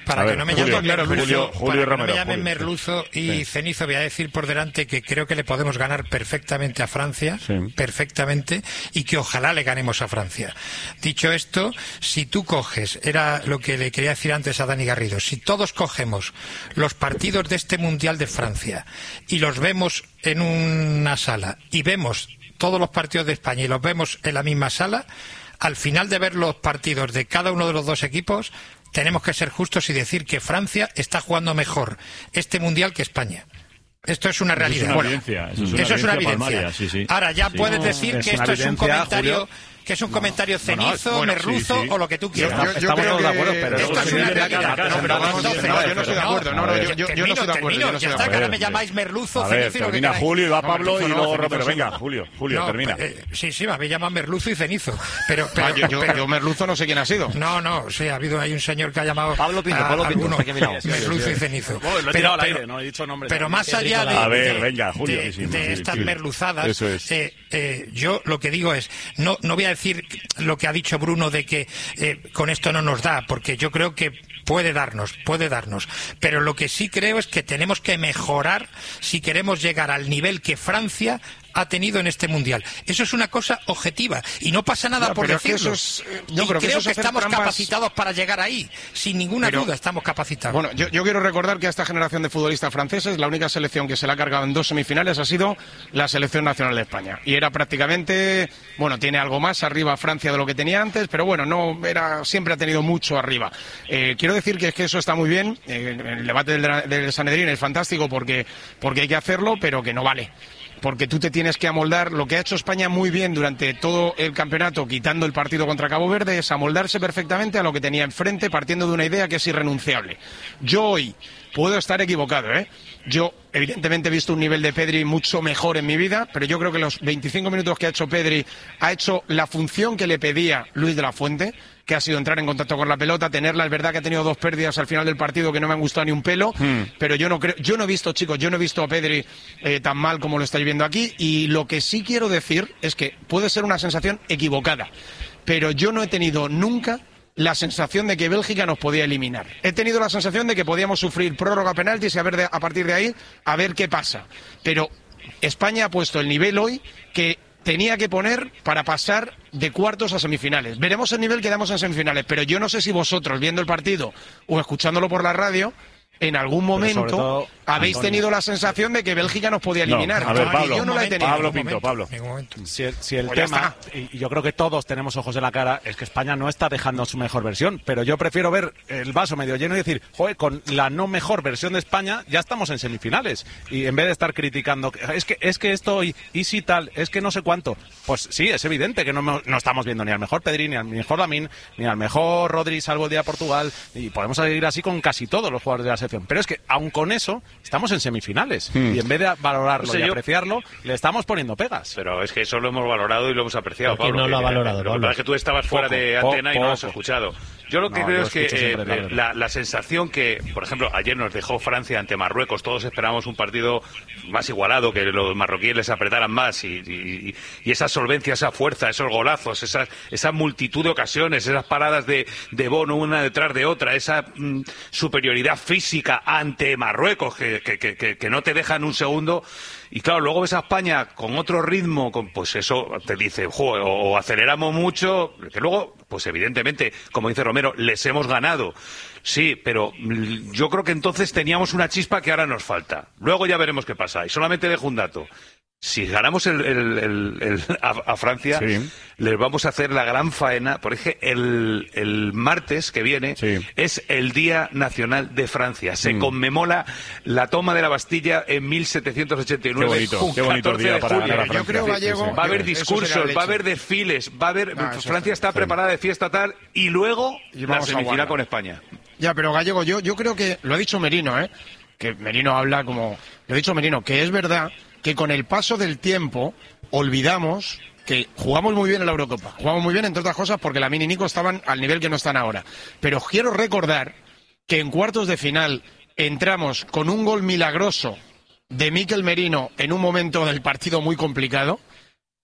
Para que no me llamen Julio, Merluzo, Julio, para Julio que no me Romero, llamen Julio. Merluzo y Sí. Cenizo, voy a decir por delante que creo que le podemos ganar perfectamente a Francia, Sí. perfectamente, y que ojalá le ganemos a Francia. Dicho esto, si tú coges, era lo que le quería decir antes a Dani Garrido, si todos cogemos los partidos de este Mundial de Francia y los vemos en una sala y vemos todos los partidos de España y los vemos en la misma sala, al final de ver los partidos de cada uno de los dos equipos, tenemos que ser justos y decir que Francia está jugando mejor este Mundial que España. Esto es una realidad. Eso es una Bueno, evidencia. Eso es una eso es una evidencia evidencia. palmaria, sí, sí. Ahora ya Sí. puedes No, decir es que una esto es un evidencia, comentario... Julio. que es un comentario No, no, cenizo, bueno, merluzo sí, sí. o lo que tú quieras. Yo- yo- yo creo que- esto es una realidad. No, pero vamos, no, yo no estoy de acuerdo. No, no, yo, yo, yo no estoy de acuerdo. Termino, Yo no ya estoy de está, que ahora acuerdo. me llamáis merluzo, A ver, cenizo y lo que termina queráis. Julio y va No, Pablo merluzo y no, luego cenizo Romero. sí. Venga, Julio, Julio, No, termina. eh, sí, sí, me habéis llamado merluzo y cenizo. Pero, pero, Ah, yo- yo- pero- yo merluzo no sé quién ha sido. No, no, sí, ha habido ahí un señor que ha llamado Pablo Pinto, a Pablo Pinto, alguno está aquí a mi lado. merluzo Sí, y sí. cenizo. Bueno, lo he Pero- tirado al pero- aire, no he dicho nombres. Pero más allá de, A ver, de- venga, Julio, de- sí, de sí, estas sí. merluzadas, Eso es. eh, eh, yo lo que digo es, no, no voy a decir lo que ha dicho Bruno de que eh, con esto no nos da, porque yo creo que puede darnos, puede darnos. Pero lo que sí creo es que tenemos que mejorar si queremos llegar al nivel que Francia ha tenido en este Mundial. Eso es una cosa objetiva y no pasa nada No, por pero es que decirlo. eso es, eh, no, y pero que creo eso que es hacer estamos trampas. capacitados para llegar ahí. Sin ninguna Pero- duda estamos capacitados. Bueno, yo, yo quiero recordar que a esta generación de futbolistas franceses la única selección que se la ha cargado en dos semifinales ha sido la selección nacional de España. Y era prácticamente, bueno, tiene algo más arriba Francia de lo que tenía antes, pero bueno, no era siempre ha tenido mucho arriba. Eh, quiero decir que es que eso está muy bien. Eh, el debate del, del Sanedrín es fantástico porque, porque hay que hacerlo, pero que no vale. Porque tú te tienes que amoldar. Lo que ha hecho España muy bien durante todo el campeonato, quitando el partido contra Cabo Verde, es amoldarse perfectamente a lo que tenía enfrente, partiendo de una idea que es irrenunciable. Yo hoy puedo estar equivocado, ¿eh? Yo, evidentemente, he visto un nivel de Pedri mucho mejor en mi vida, pero yo creo que los veinticinco minutos que ha hecho Pedri ha hecho la función que le pedía Luis de la Fuente, que ha sido entrar en contacto con la pelota, tenerla. Es verdad que ha tenido dos pérdidas al final del partido que no me han gustado ni un pelo, Hmm. pero yo no creo, yo no he visto, chicos, yo no he visto a Pedri eh, tan mal como lo estáis viendo aquí, y lo que sí quiero decir es que puede ser una sensación equivocada, pero yo no he tenido nunca la sensación de que Bélgica nos podía eliminar. He tenido la sensación de que podíamos sufrir prórroga, penaltis y a ver de- a partir de ahí a ver qué pasa. Pero España ha puesto el nivel hoy que tenía que poner para pasar de cuartos a semifinales. Veremos el nivel que damos en semifinales, pero yo no sé si vosotros, viendo el partido o escuchándolo por la radio, en algún momento todo, habéis Antonio. tenido la sensación de que Bélgica nos podía No, eliminar. a ver, Porque Pablo, yo no la he tenido. Pablo Pinto, Pablo. Si, el- si el Pues ya tema, y yo creo que todos tenemos ojos en la cara, es que España no está dejando su mejor versión, pero yo prefiero ver el vaso medio lleno y decir, joder, con la no mejor versión de España ya estamos en semifinales, y en vez de estar criticando, es que es que esto y, y si tal, es que no sé cuánto, pues sí, es evidente que no, me- no estamos viendo ni al mejor Pedri, ni al mejor Lamine, ni al mejor Rodri, salvo el día de Portugal, y podemos seguir así con casi todos los jugadores de la selección, pero es que aun con eso estamos en semifinales, Hmm. y en vez de valorarlo No sé, y yo- apreciarlo, le estamos poniendo pegas. Pero es que eso lo hemos valorado y lo hemos apreciado, ¿Por qué Pablo. no lo ha que- valorado, Lo que Pablo? pasa es que tú estabas fuera Poco, de po- antena y no lo has poco. escuchado. Yo lo que No, creo yo es que escucho eh, siempre, la eh, verdad. la, la sensación que, por ejemplo, ayer nos dejó Francia ante Marruecos, todos esperábamos un partido más igualado, que los marroquíes les apretaran más, y, y- y esa solvencia, esa fuerza, esos golazos, esa, esa multitud de ocasiones, esas paradas de, de Bono una detrás de otra, esa mm, superioridad física ante Marruecos que, que, que, que- que no te dejan un segundo. Y claro, luego ves a España con otro ritmo, con, pues eso te dice, "Jo, o, o aceleramos mucho", que luego, pues evidentemente, como dice Romero, les hemos ganado. Sí, pero mm, yo creo que entonces teníamos una chispa que ahora nos falta. Luego ya veremos qué pasa. Y solamente dejo un dato. Si ganamos el, el- el- el- a, a Francia, Sí. les vamos a hacer la gran faena, porque el, el martes que viene es el Día Nacional de Francia. Se Mm. conmemora la toma de la Bastilla en mil setecientos ochenta y nueve. Qué bonito, un qué bonito catorce día de para julio. ganar a Francia. Yo creo, Gallego, Va a haber eso sería discursos, la va a leche. haber desfiles, va a haber... Ah, eso Francia está preparada de fiesta tal, y luego Y la vamos a semifinal Guarda. con España. Ya, pero Gallego, yo, yo creo que lo ha dicho Merino, ¿eh? Que Merino habla como... Lo ha dicho Merino, que es verdad que con el paso del tiempo olvidamos que jugamos muy bien en la Eurocopa. Jugamos muy bien, entre otras cosas, porque Lamine y Nico estaban al nivel que no están ahora. Pero quiero recordar que en cuartos de final entramos con un gol milagroso de Mikel Merino en un momento del partido muy complicado.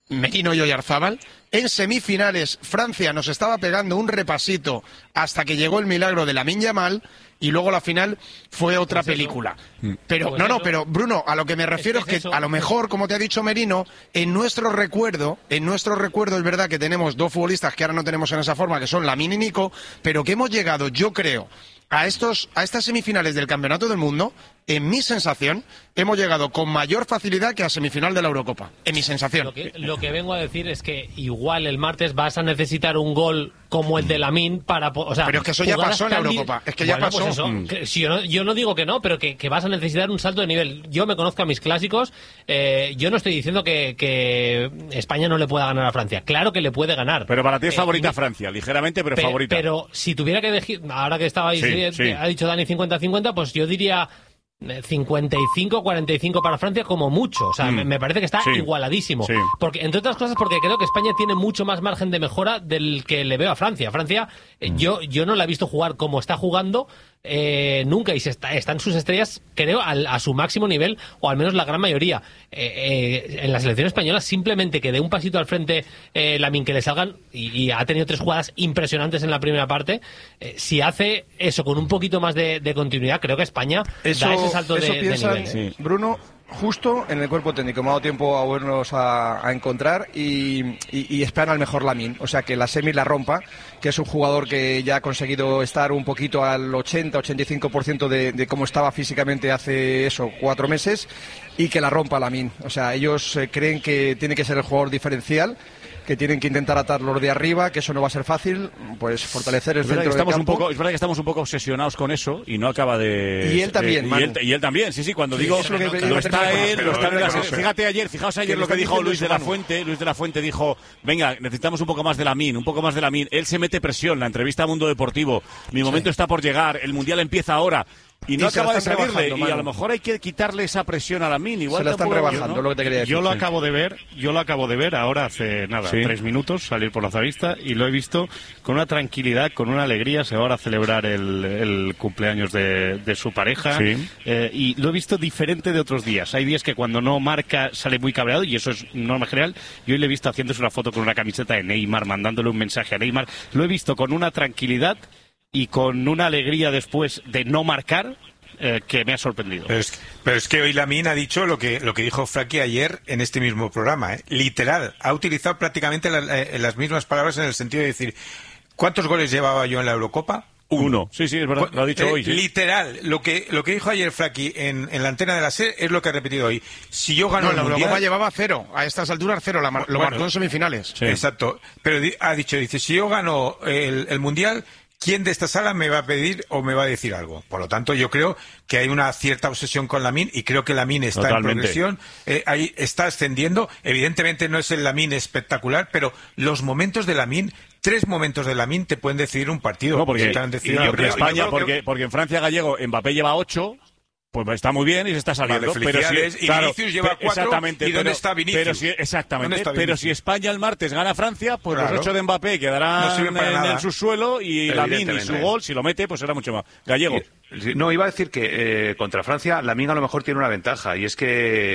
Merino y Oyarzábal. En semifinales, Francia nos estaba pegando un repasito hasta que llegó el milagro de Lamine Yamal. Y luego la final fue otra pues película. Pero pues no, no, pero Bruno, a lo que me refiero es que, es que a lo mejor, como te ha dicho Merino, en nuestro recuerdo, en nuestro recuerdo es verdad que tenemos dos futbolistas que ahora no tenemos en esa forma, que son Lamine y Nico, pero que hemos llegado, yo creo, a estos, a estas semifinales del Campeonato del Mundo, en mi sensación, hemos llegado con mayor facilidad que a semifinal de la Eurocopa. En mi sensación. Lo que, lo que vengo a decir es que igual el martes vas a necesitar un gol como el de Lamine para... O sea, pero es que eso ya pasó en la Eurocopa. Es que ya bueno, pasó. Pues eso, que, si yo, no, yo no digo que no, pero que, que vas a necesitar un salto de nivel. Yo me conozco a mis clásicos. Eh, yo no estoy diciendo que, que España no le pueda ganar a Francia. Claro que le puede ganar. Pero para ti es favorita eh, Francia, ligeramente, pero pe, favorita. Pero si tuviera que elegir... Ahora que estaba ahí, sí, sí. ha dicho Dani cincuenta cincuenta, pues yo diría... cincuenta y cinco cuarenta y cinco para Francia como mucho, o sea, mm. me parece que está sí. igualadísimo, sí. porque entre otras cosas porque creo que España tiene mucho más margen de mejora del que le veo a Francia. Francia, mm. yo yo no la he visto jugar como está jugando eh, nunca y se está, están sus estrellas, creo, al, a su máximo nivel, o al menos la gran mayoría. Eh, eh, en la selección española simplemente que dé un pasito al frente eh, Lamine, que le salgan, y, y ha tenido tres jugadas impresionantes en la primera parte. Eh, si hace eso con un poquito más de, de continuidad, creo que España eso, da ese salto eso de, piensan, de nivel. Sí. Bruno, justo en el cuerpo técnico. Me ha dado tiempo a volvernos a, a encontrar y, y, y esperan al mejor Lamine. O sea, que la semi la rompa, que es un jugador que ya ha conseguido estar un poquito al ochenta ochenta y cinco por ciento de, de cómo estaba físicamente hace eso, cuatro meses, y que la rompa Lamine. O sea, ellos eh, creen que tiene que ser el jugador diferencial, que tienen que intentar atarlos de arriba, que eso no va a ser fácil, pues fortalecer el centro del campo. Un poco, es verdad que estamos un poco obsesionados con eso y no acaba de... Y él también, eh, y, él, y él también, sí, sí, cuando sí, digo... Lo, que, lo está él, lo está él, fíjate ayer, fijaos ayer lo que dijo Luis de la Fuente. Luis de la Fuente dijo, venga, necesitamos un poco más de Lamine, un poco más de Lamine. Él se mete presión, la entrevista a Mundo Deportivo, mi momento sí. está por llegar, el Mundial empieza ahora. Y no y acaba de salirle, y a lo mejor hay que quitarle esa presión a Lamine. Igual se la están rebajando, ¿no? Lo que te quería decir. Yo lo sí. acabo de ver, yo lo acabo de ver ahora hace nada, sí. tres minutos, salir por la Zavista, y lo he visto con una tranquilidad, con una alegría. Se va ahora a celebrar el, el cumpleaños de, de su pareja, sí. eh, y lo he visto diferente de otros días. Hay días que cuando no marca sale muy cabreado, y eso es norma general. Y hoy le he visto haciéndose una foto con una camiseta de Neymar, mandándole un mensaje a Neymar. Lo he visto con una tranquilidad y con una alegría después de no marcar, Eh, que me ha sorprendido. Pero es, pero es que hoy Lamine ha dicho lo que lo que dijo Frankie ayer en este mismo programa, ¿eh? Literal, ha utilizado prácticamente la, eh, las mismas palabras en el sentido de decir, ¿cuántos goles llevaba yo en la Eurocopa? Uno. Uno. Sí, sí, es verdad, lo ha dicho eh, hoy. Sí. Literal, lo que lo que dijo ayer Frankie en, en la antena de la SER es lo que ha repetido hoy. Si yo gano no, el la Mundial... Eurocopa llevaba cero, a estas alturas cero, la mar, lo bueno, marcó en semifinales. Sí. Exacto, pero di, ha dicho, dice, si yo gano el, el Mundial... ¿Quién de esta sala me va a pedir o me va a decir algo? Por lo tanto, yo creo que hay una cierta obsesión con Lamine y creo que Lamine está Totalmente. en progresión, eh, ahí está ascendiendo. Evidentemente no es el Lamine espectacular, pero los momentos de Lamine, tres momentos de Lamine te pueden decidir un partido. No, porque, y yo creo, España, yo creo porque, que... porque en Francia Gallego Mbappé lleva ocho. Pues está muy bien y se está saliendo. Vale, pero si, y claro, Vinicius lleva cuatro. Exactamente, ¿Y dónde pero, está Vinicius? Pero si, exactamente. Está Vinicius? Pero si España el martes gana a Francia, pues claro. los ocho de Mbappé quedarán no en, en el subsuelo y Lamine y su gol, si lo mete, pues será mucho más. Gallego. No, iba a decir que eh, contra Francia Lamine a lo mejor tiene una ventaja, y es que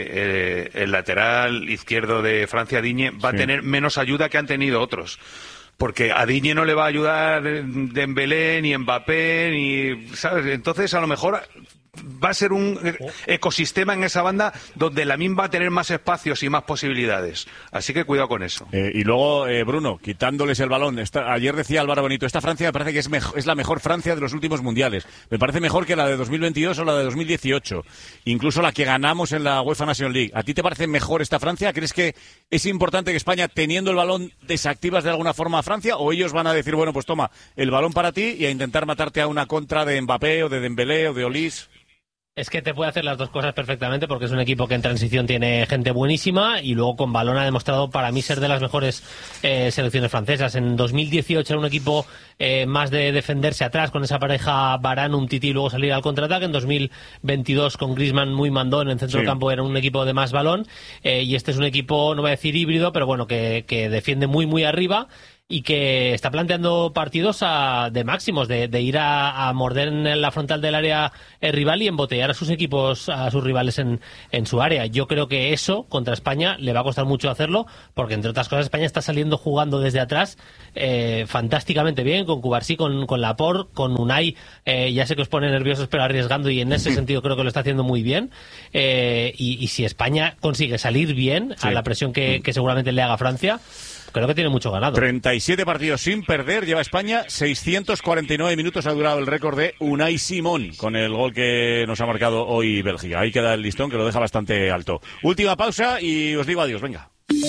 eh, el lateral izquierdo de Francia, Digne, va sí. a tener menos ayuda que han tenido otros. Porque a Digne no le va a ayudar Dembélé, ni Mbappé, ni... ¿sabes? Entonces, a lo mejor... va a ser un ecosistema en esa banda donde Lamine va a tener más espacios y más posibilidades. Así que cuidado con eso. Eh, y luego, eh, Bruno, quitándoles el balón. Esta, ayer decía Álvaro Bonito, esta Francia me parece que es, mejo, es la mejor Francia de los últimos mundiales. Me parece mejor que la de dos mil veintidós o la de dos mil dieciocho. Incluso la que ganamos en la UEFA Nations League. ¿A ti te parece mejor esta Francia? ¿Crees que es importante que España, teniendo el balón, desactivas de alguna forma a Francia? ¿O ellos van a decir, bueno, pues toma el balón para ti y a intentar matarte a una contra de Mbappé o de Dembélé o de Olís? Es que te puede hacer las dos cosas perfectamente, porque es un equipo que en transición tiene gente buenísima y luego con balón ha demostrado para mí ser de las mejores eh, selecciones francesas. En dos mil dieciocho era un equipo eh, más de defenderse atrás con esa pareja Varane, Umtiti y luego salir al contraataque. En dos mil veintidós con Griezmann muy mandón en el centro sí. del campo era un equipo de más balón, eh, y este es un equipo, no voy a decir híbrido, pero bueno, que, que defiende muy muy arriba. y que está planteando partidos a, de máximos, de, de ir a, a morder en la frontal del área rival y embotellar a sus equipos, a sus rivales en, en su área. Yo creo que eso contra España le va a costar mucho hacerlo, porque entre otras cosas España está saliendo jugando desde atrás eh, fantásticamente bien, con Cubarsí, con, con Laporte, con Unai, eh, ya sé que os pone nerviosos pero arriesgando, y en ese sentido creo que lo está haciendo muy bien, eh, y, y si España consigue salir bien sí. a la presión que, que seguramente le haga Francia, creo que tiene mucho ganado. treinta y siete partidos sin perder lleva España, seiscientos cuarenta y nueve minutos ha durado el récord de Unai Simón con el gol que nos ha marcado hoy Bélgica. Ahí queda el listón que lo deja bastante alto. Última pausa y os digo adiós, venga.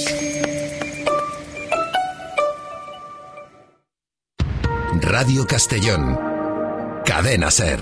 Radio Castellón, Cadena SER.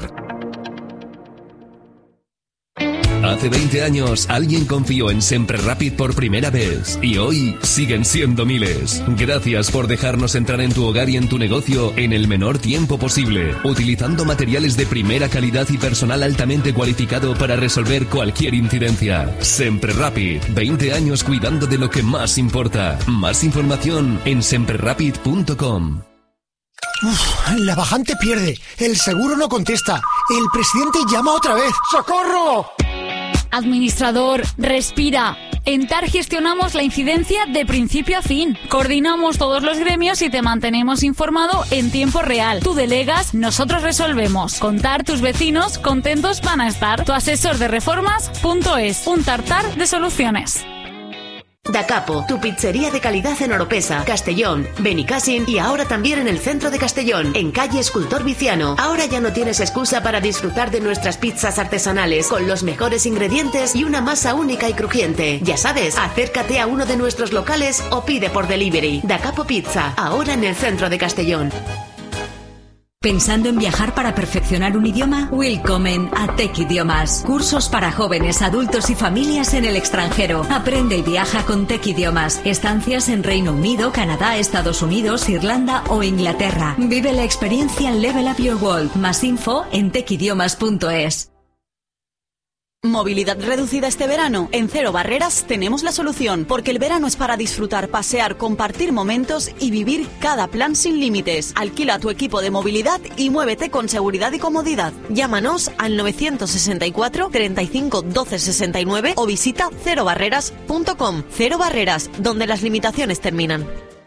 Hace veinte años alguien confió en Sempre Rapid por primera vez y hoy siguen siendo miles. Gracias por dejarnos entrar en tu hogar y en tu negocio en el menor tiempo posible, utilizando materiales de primera calidad y personal altamente cualificado para resolver cualquier incidencia. Sempre Rapid, veinte años cuidando de lo que más importa. Más información en sempre rapid punto com. Uf, la bajante pierde, el seguro no contesta, el presidente llama otra vez. ¡Socorro! Administrador, respira. En T A R gestionamos la incidencia de principio a fin. Coordinamos todos los gremios y te mantenemos informado en tiempo real. Tú delegas, nosotros resolvemos. Con T A R tus vecinos contentos van a estar. Tu asesor de reformas punto es, un tartar de soluciones. Da Capo, tu pizzería de calidad en Oropesa, Castellón, Benicàssim y ahora también en el centro de Castellón, en calle Escultor Viciano. Ahora ya no tienes excusa para disfrutar de nuestras pizzas artesanales con los mejores ingredientes y una masa única y crujiente. Ya sabes, acércate a uno de nuestros locales o pide por delivery. Da Capo Pizza, ahora en el centro de Castellón. ¿Pensando en viajar para perfeccionar un idioma? Willkommen a Tech Idiomas. Cursos para jóvenes, adultos y familias en el extranjero. Aprende y viaja con Tech Idiomas. Estancias en Reino Unido, Canadá, Estados Unidos, Irlanda o Inglaterra. Vive la experiencia en Level Up Your World. Más info en tech idiomas punto es. ¿Movilidad reducida este verano? En Cero Barreras tenemos la solución, porque el verano es para disfrutar, pasear, compartir momentos y vivir cada plan sin límites. Alquila tu equipo de movilidad y muévete con seguridad y comodidad. Llámanos al novecientos sesenta y cuatro, treinta y cinco, doce sesenta y nueve o visita cero barreras punto com. Cero Barreras, donde las limitaciones terminan.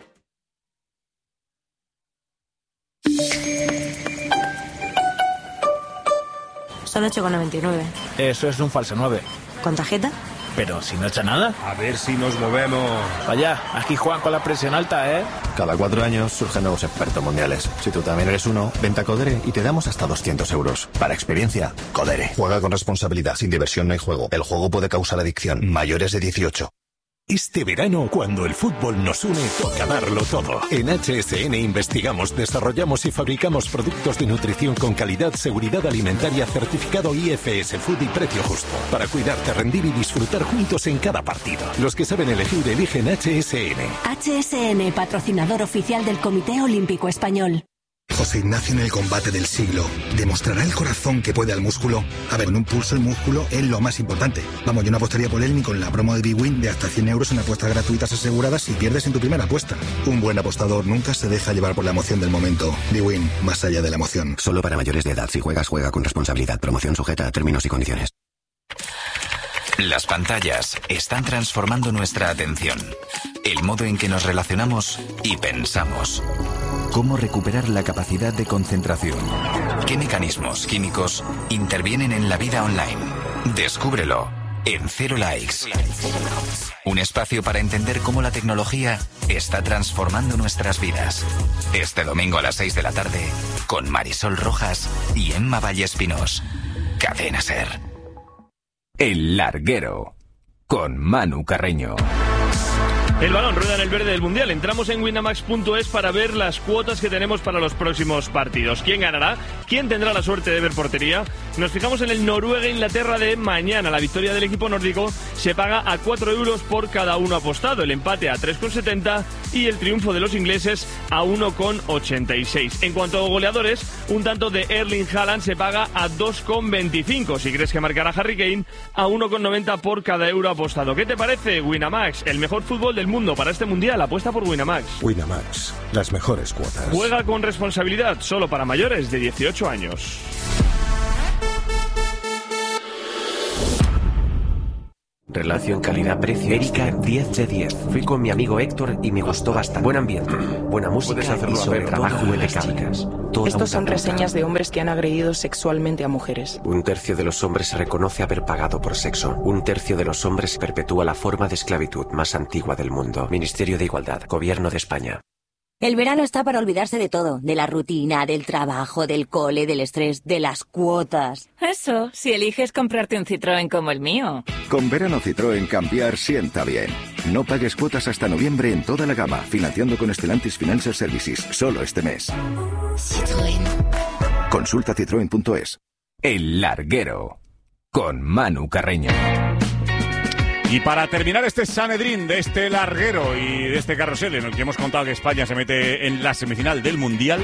Son ocho con noventa y nueve. Eso es un falso nueve. ¿Con tarjeta? Pero si no echa nada. A ver si nos movemos. Vaya, aquí juegan con la presión alta, ¿eh? Cada cuatro años surgen nuevos expertos mundiales. Si tú también eres uno, vente a Codere y te damos hasta doscientos euros. Para experiencia, Codere. Juega con responsabilidad. Sin diversión no hay juego. El juego puede causar adicción. Mayores de dieciocho. Este verano, cuando el fútbol nos une, toca darlo todo. En H S N investigamos, desarrollamos y fabricamos productos de nutrición con calidad, seguridad alimentaria, certificado I F S Food y precio justo. Para cuidarte, rendir y disfrutar juntos en cada partido. Los que saben elegir, eligen H S N. H S N, patrocinador oficial del Comité Olímpico Español. José Ignacio en el combate del siglo. ¿Demostrará el corazón que puede al músculo? A ver, en un pulso el músculo es lo más importante. Vamos, yo no apostaría por él ni con la promo de Bwin de hasta cien euros en apuestas gratuitas aseguradas si pierdes en tu primera apuesta. Un buen apostador nunca se deja llevar por la emoción del momento. Bwin, más allá de la emoción. Solo para mayores de edad. Si juegas, juega con responsabilidad. Promoción sujeta a términos y condiciones. Las pantallas están transformando nuestra atención, el modo en que nos relacionamos y pensamos. ¿Cómo recuperar la capacidad de concentración? ¿Qué mecanismos químicos intervienen en la vida online? Descúbrelo en Cero Likes. Un espacio para entender cómo la tecnología está transformando nuestras vidas. Este domingo a las seis de la tarde, con Marisol Rojas y Emma Vallespinós. Cadena SER. El Larguero, con Manu Carreño. El balón rueda en el verde del Mundial. Entramos en winamax punto es para ver las cuotas que tenemos para los próximos partidos. ¿Quién ganará? ¿Quién tendrá la suerte de ver portería? Nos fijamos en el Noruega-Inglaterra de mañana. La victoria del equipo nórdico se paga a cuatro euros por cada uno apostado, el empate a tres con setenta y el triunfo de los ingleses a uno con ochenta y seis. En cuanto a goleadores, un tanto de Erling Haaland se paga a dos con veinticinco. Si crees que marcará Harry Kane, a uno con noventa por cada euro apostado. ¿Qué te parece? Winamax, el mejor fútbol del mundo para este mundial. Apuesta por Winamax. Winamax, las mejores cuotas. Juega con responsabilidad, solo para mayores de dieciocho años. Relación calidad-precio. Erika, diez de diez. Fui con mi amigo Héctor y me gustó bastante. Buen ambiente, buena música y sobre trabajo impecable. Estos son reseñas de hombres que han agredido sexualmente a mujeres. Un tercio de los hombres reconoce haber pagado por sexo. Un tercio de los hombres perpetúa la forma de esclavitud más antigua del mundo. Ministerio de Igualdad, Gobierno de España. El verano está para olvidarse de todo, de la rutina, del trabajo, del cole, del estrés, de las cuotas. Eso, si eliges comprarte un Citroën como el mío. Con verano Citroën cambiar sienta bien. No pagues cuotas hasta noviembre en toda la gama, financiando con Stellantis Financial Services, solo este mes. Citroën. Consulta citroen punto es. El Larguero, con Manu Carreño. Y para terminar este Sanedrín de este larguero y de este carrusel en el que hemos contado que España se mete en la semifinal del Mundial,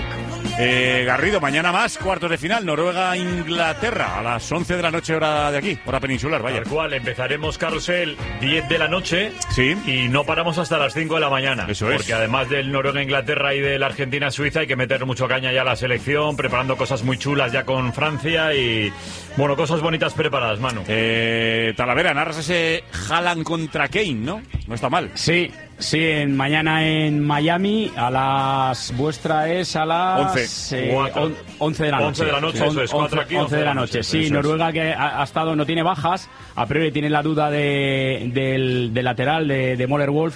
eh, Garrido, mañana más, cuartos de final, Noruega-Inglaterra, a las once de la noche hora de aquí, hora peninsular, vaya. Tal cual, empezaremos carrusel diez de la noche, sí, y no paramos hasta las cinco de la mañana. Eso es. Porque además del Noruega-Inglaterra y del Argentina-Suiza hay que meter mucho caña ya a la selección, preparando cosas muy chulas ya con Francia y, bueno, cosas bonitas preparadas, Manu. Eh, Talavera, narras ese Haaland contra Kane, ¿no? No está mal. Sí, sí, en, mañana en Miami, a las... Vuestra es a las... once. Eh, on, once de la noche. once de la noche, sí, eso es, cuatro aquí, once de la noche, sí. Noruega que ha, ha estado, no tiene bajas, a priori tiene la duda de, del, del lateral, de, de Möller Wolf,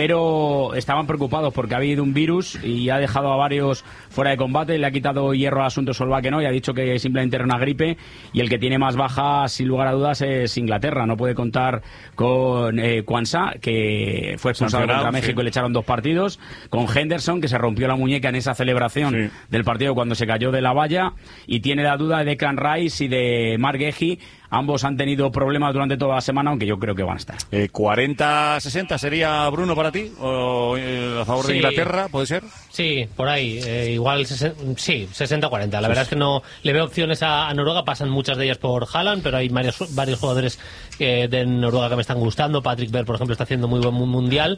pero estaban preocupados porque ha habido un virus y ha dejado a varios fuera de combate, le ha quitado hierro al asunto Solbakken y ha dicho que simplemente era una gripe, y el que tiene más bajas, sin lugar a dudas, es Inglaterra. No puede contar con eh, Kwanzaa, que fue expulsado contra México, sí, y le echaron dos partidos, con Henderson, que se rompió la muñeca en esa celebración, sí, del partido cuando se cayó de la valla, y tiene la duda de Declan Rice y de Mark Gehi. Ambos han tenido problemas durante toda la semana, aunque yo creo que van a estar. Eh, ¿cuarenta sesenta sería, Bruno, para ti? ¿O eh, a favor sí, de Inglaterra, puede ser? Sí, por ahí. Eh, igual, sí, sesenta cuarenta. La verdad es que no le veo opciones a, a Noruega. Pasan muchas de ellas por Haaland, pero hay varios, varios jugadores eh, de Noruega que me están gustando. Patrick Berg, por ejemplo, está haciendo muy buen mundial.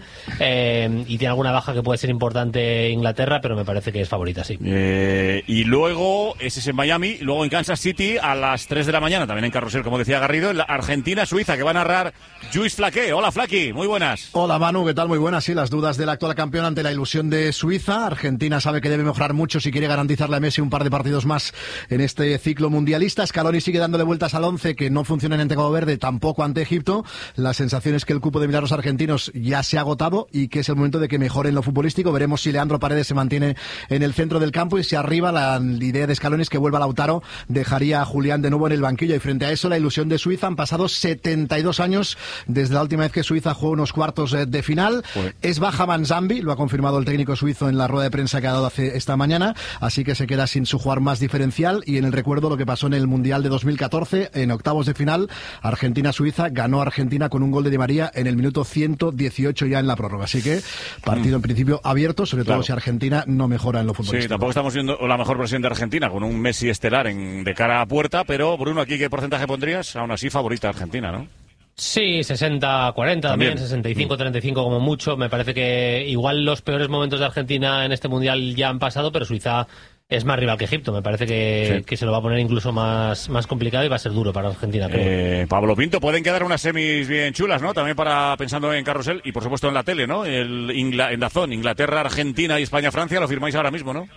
Eh, y tiene alguna baja que puede ser importante Inglaterra, pero me parece que es favorita, sí. Eh, y luego, ese es en Miami, y luego en Kansas City a las tres de la mañana, también en carrusel, como decía Garrido, en la Argentina-Suiza, que va a narrar Lluís Flaqué. Hola, Flaqui, muy buenas. Hola, Manu, ¿qué tal? Muy buenas. Sí, las dudas del actual campeón ante la ilusión de Suiza. Argentina sabe que debe mejorar mucho si quiere garantizarle a Messi un par de partidos más en este ciclo mundialista. Scaloni sigue dándole vueltas al once, que no funcionan ante Cabo Verde, tampoco ante Egipto. La sensación es que el cupo de milagros argentinos ya se ha agotado y que es el momento de que mejore en lo futbolístico. Veremos si Leandro Paredes se mantiene en el centro del campo y si arriba la idea de Scaloni es que vuelva Lautaro, dejaría a Julián de nuevo en el banquillo. Y frente a eso, la ilusión de Suiza. Han pasado setenta y dos años desde la última vez que Suiza jugó unos cuartos de final. Uy. Es baja Manzambi, lo ha confirmado el técnico suizo en la rueda de prensa que ha dado hace esta mañana, así que se queda sin su jugador más diferencial. Y en el recuerdo lo que pasó en el Mundial de dos mil catorce, en octavos de final, Argentina-Suiza, ganó Argentina con un gol de Di María en el minuto ciento dieciocho ya en la prórroga. Así que partido mm. en principio abierto, sobre todo claro. si Argentina no mejora en lo futbolístico. Sí, tampoco estamos viendo la mejor versión de Argentina con un Messi estelar en, de cara a puerta, pero Bruno, ¿aquí qué porcentaje pondrías? Aún así favorita Argentina, ¿no? Sí, sesenta cuarenta también, también sesenta y cinco treinta y cinco como mucho. Me parece que igual los peores momentos de Argentina en este Mundial ya han pasado, pero Suiza es más rival que Egipto. Me parece que, sí. que se lo va a poner incluso más, más complicado y va a ser duro para Argentina. Eh, Pablo Pinto, pueden quedar unas semis bien chulas, ¿no? También para pensando en carrusel y por supuesto en la tele, ¿no? El Ingla, en Dazón, Inglaterra, Argentina y España-Francia, lo firmáis ahora mismo, ¿no?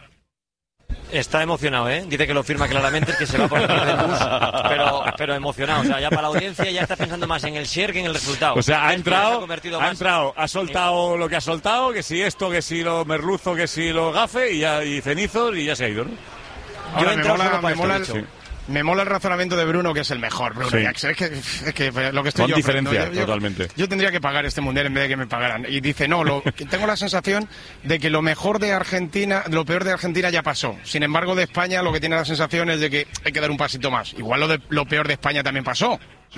Está emocionado, ¿eh? Dice que lo firma claramente, es que se va por el bus, pero, pero emocionado. O sea, ya para la audiencia ya está pensando más en el share que en el resultado. O sea, ha entrado, ha, ha entrado, ha soltado lo que ha soltado, que si esto, que si lo merluzo, que si lo gafe, y ya y cenizos, y ya se ha ido, ¿no? Yo he entrado solo para esto, el... sí. Me mola el razonamiento de Bruno, que es el mejor. Bruno, Sí. ya, es, que, es que lo que estoy Con yo diferencia, yo, yo- totalmente. Yo tendría que pagar este mundial en vez de que me pagaran. Y dice, no, lo, que tengo la sensación de que lo mejor de Argentina, lo peor de Argentina ya pasó. Sin embargo, de España lo que tiene la sensación es de que hay que dar un pasito más. Igual lo, de, lo peor de España también pasó.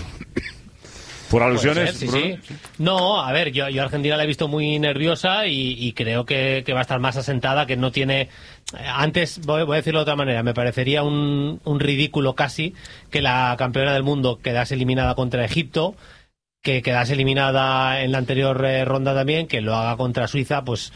Por Puede alusiones, ser, sí, Bruno. sí. No, a ver, yo, yo a Argentina la he visto muy nerviosa y, y creo que, que va a estar más asentada, que no tiene... Antes, voy, voy a decirlo de otra manera, me parecería un, un ridículo casi que la campeona del mundo quedase eliminada contra Egipto, que quedase eliminada en la anterior eh, ronda también, que lo haga contra Suiza, pues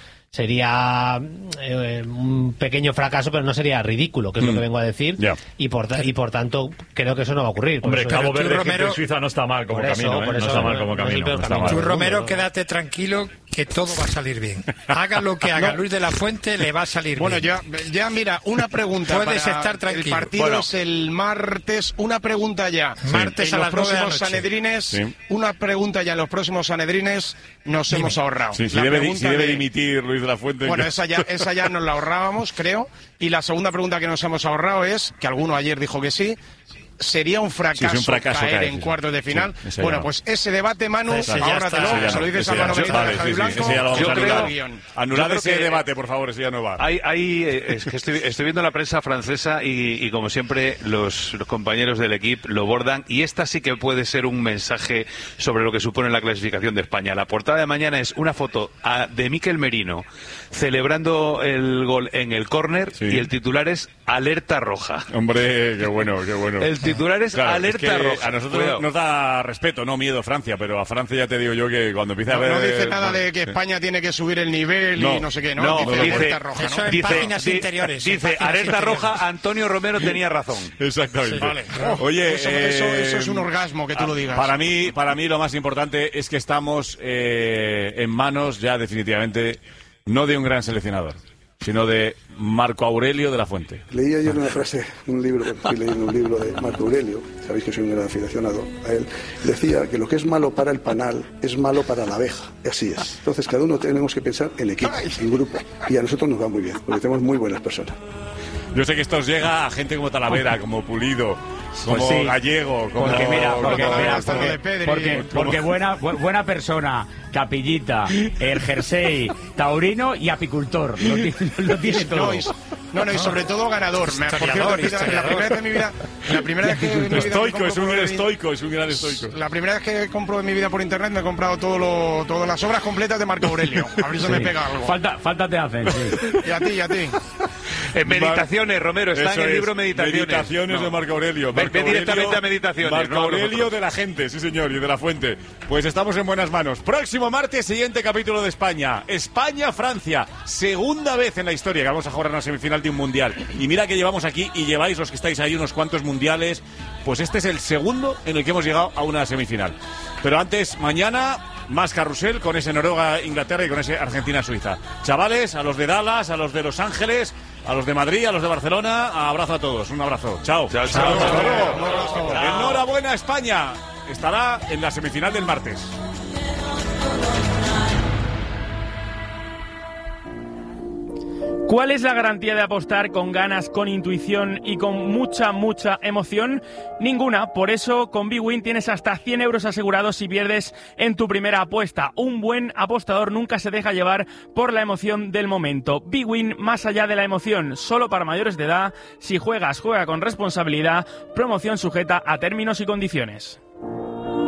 sería eh, un pequeño fracaso, pero no sería ridículo, que es lo que vengo a decir. Ya. Y por ta- y por tanto creo que eso no va a ocurrir. Por Hombre, eso- Cabo Pero tú, Verde, Egipto Romero- y Suiza no está mal como Por eso, camino, ¿eh? por No eso está mal no- como no es el camino. peor no está camino. mal. Tú, Romero, quédate tranquilo que todo va a salir bien. Haga lo que haga No. Luis de la Fuente, le va a salir Bueno, bien. ya, ya mira, una pregunta. Puedes para- estar tranquilo. El partido Bueno. es el martes. Una pregunta ya. Martes en a los las nueve de la próximos noche. Sanedrines. Sí. Una pregunta ya en los próximos Sanedrines nos hemos ahorrado. Sí, si La debe, di- pregunta si debe de- dimitir Luis de la Fuente. Bueno, esa ya, esa ya nos la ahorrábamos, creo. Y la segunda pregunta que nos hemos ahorrado es, que alguno ayer dijo que sí, ¿sería un fracaso, Sí, sí, un fracaso caer caer, en sí, cuartos de sí. final? Sí, ese bueno, ya. pues ese debate, Manu, Ese ya ahórratelo, está, ese ya se lo no, dices ese a ya Manu no. Benito de Vale, Javi sí, sí, Blanco. ese ya lo vamos Yo a creo- anular. Anulad yo creo ese que- debate, por favor, ese ya no va. Hay, hay, eh, es que estoy, estoy viendo la prensa francesa y, y como siempre los, los compañeros del equipo lo bordan y esta sí que puede ser un mensaje sobre lo que supone la clasificación de España. La portada de mañana es una foto a- de Mikel Merino celebrando el gol en el córner y el titular es alerta roja. Hombre, qué bueno, qué bueno. El titular es Claro, alerta que roja. A nosotros Cuidado. nos da respeto, no miedo Francia, pero a Francia ya te digo yo que cuando empieza No, a ver... no dice nada de que España tiene que subir el nivel No, y no sé qué, ¿no? No, dice, dice, alerta roja, ¿no? Eso en dice, páginas di- interiores, en dice páginas alerta interiores. roja, Antonio Romero tenía razón. Exactamente. Vale. Oye, Eso- eso- eh, eso es un orgasmo, que tú lo digas. Para mí, para mí lo más importante es que estamos eh, en manos ya definitivamente no de un gran seleccionador, sino de Marco Aurelio de la Fuente. Leía yo una frase, un libro, estoy leyendo un libro de Marco Aurelio, sabéis que soy un gran aficionado a él, decía que lo que es malo para el panal es malo para la abeja, y así es. Entonces cada uno tenemos que pensar en equipo, en grupo, y a nosotros nos va muy bien, porque tenemos muy buenas personas. Yo sé que esto os llega a gente como Talavera, como Pulido, como Pues sí. Gallego, como... Porque mira, porque, como- mira, como- porque, porque, porque buena, bu- buena persona, capillita, el jersey, taurino y apicultor. Lo, ti- lo tiene todo. No, y, no, no, y sobre todo ganador. Me- Por cierto, Historiador, la primera vez en mi vida, la primera vez que en mi vida me Estoico, compro es un por gran el- estoico, es un gran estoico. La primera vez que compro en mi vida por internet me he comprado todo lo, todas las obras completas de Marco Aurelio. A ver si Sí. me pega algo. Falta, falta te hacen, sí. Y a ti, y a ti. En Meditaciones, Romero, está Eso en el es, libro Meditaciones. Meditaciones No. de Marco Aurelio. Ve- Marco ve directamente Aurelio- a Meditaciones. Marco no a Aurelio nosotros. de la gente, sí señor, y de la Fuente. Pues estamos en buenas manos. Próximo martes, siguiente capítulo de España. España-Francia. Segunda vez en la historia que vamos a jugar a una semifinal de un mundial. Y mira que llevamos aquí, y lleváis los que estáis ahí unos cuantos mundiales. Pues este es el segundo en el que hemos llegado a una semifinal. Pero antes, mañana, más carrusel con ese Noruega-Inglaterra y con ese Argentina-Suiza. Chavales, a los de Dallas, a los de Los Ángeles, a los de Madrid, a los de Barcelona, abrazo a todos. Un abrazo. Chao. Chao, chao. Hasta luego. Enhorabuena, España. Estará en la semifinal del martes. ¿Cuál es la garantía de apostar con ganas, con intuición y con mucha, mucha emoción? Ninguna. Por eso, con bwin tienes hasta cien euros asegurados si pierdes en tu primera apuesta. Un buen apostador nunca se deja llevar por la emoción del momento. bwin, más allá de la emoción, solo para mayores de edad. Si juegas, juega con responsabilidad. Promoción sujeta a términos y condiciones.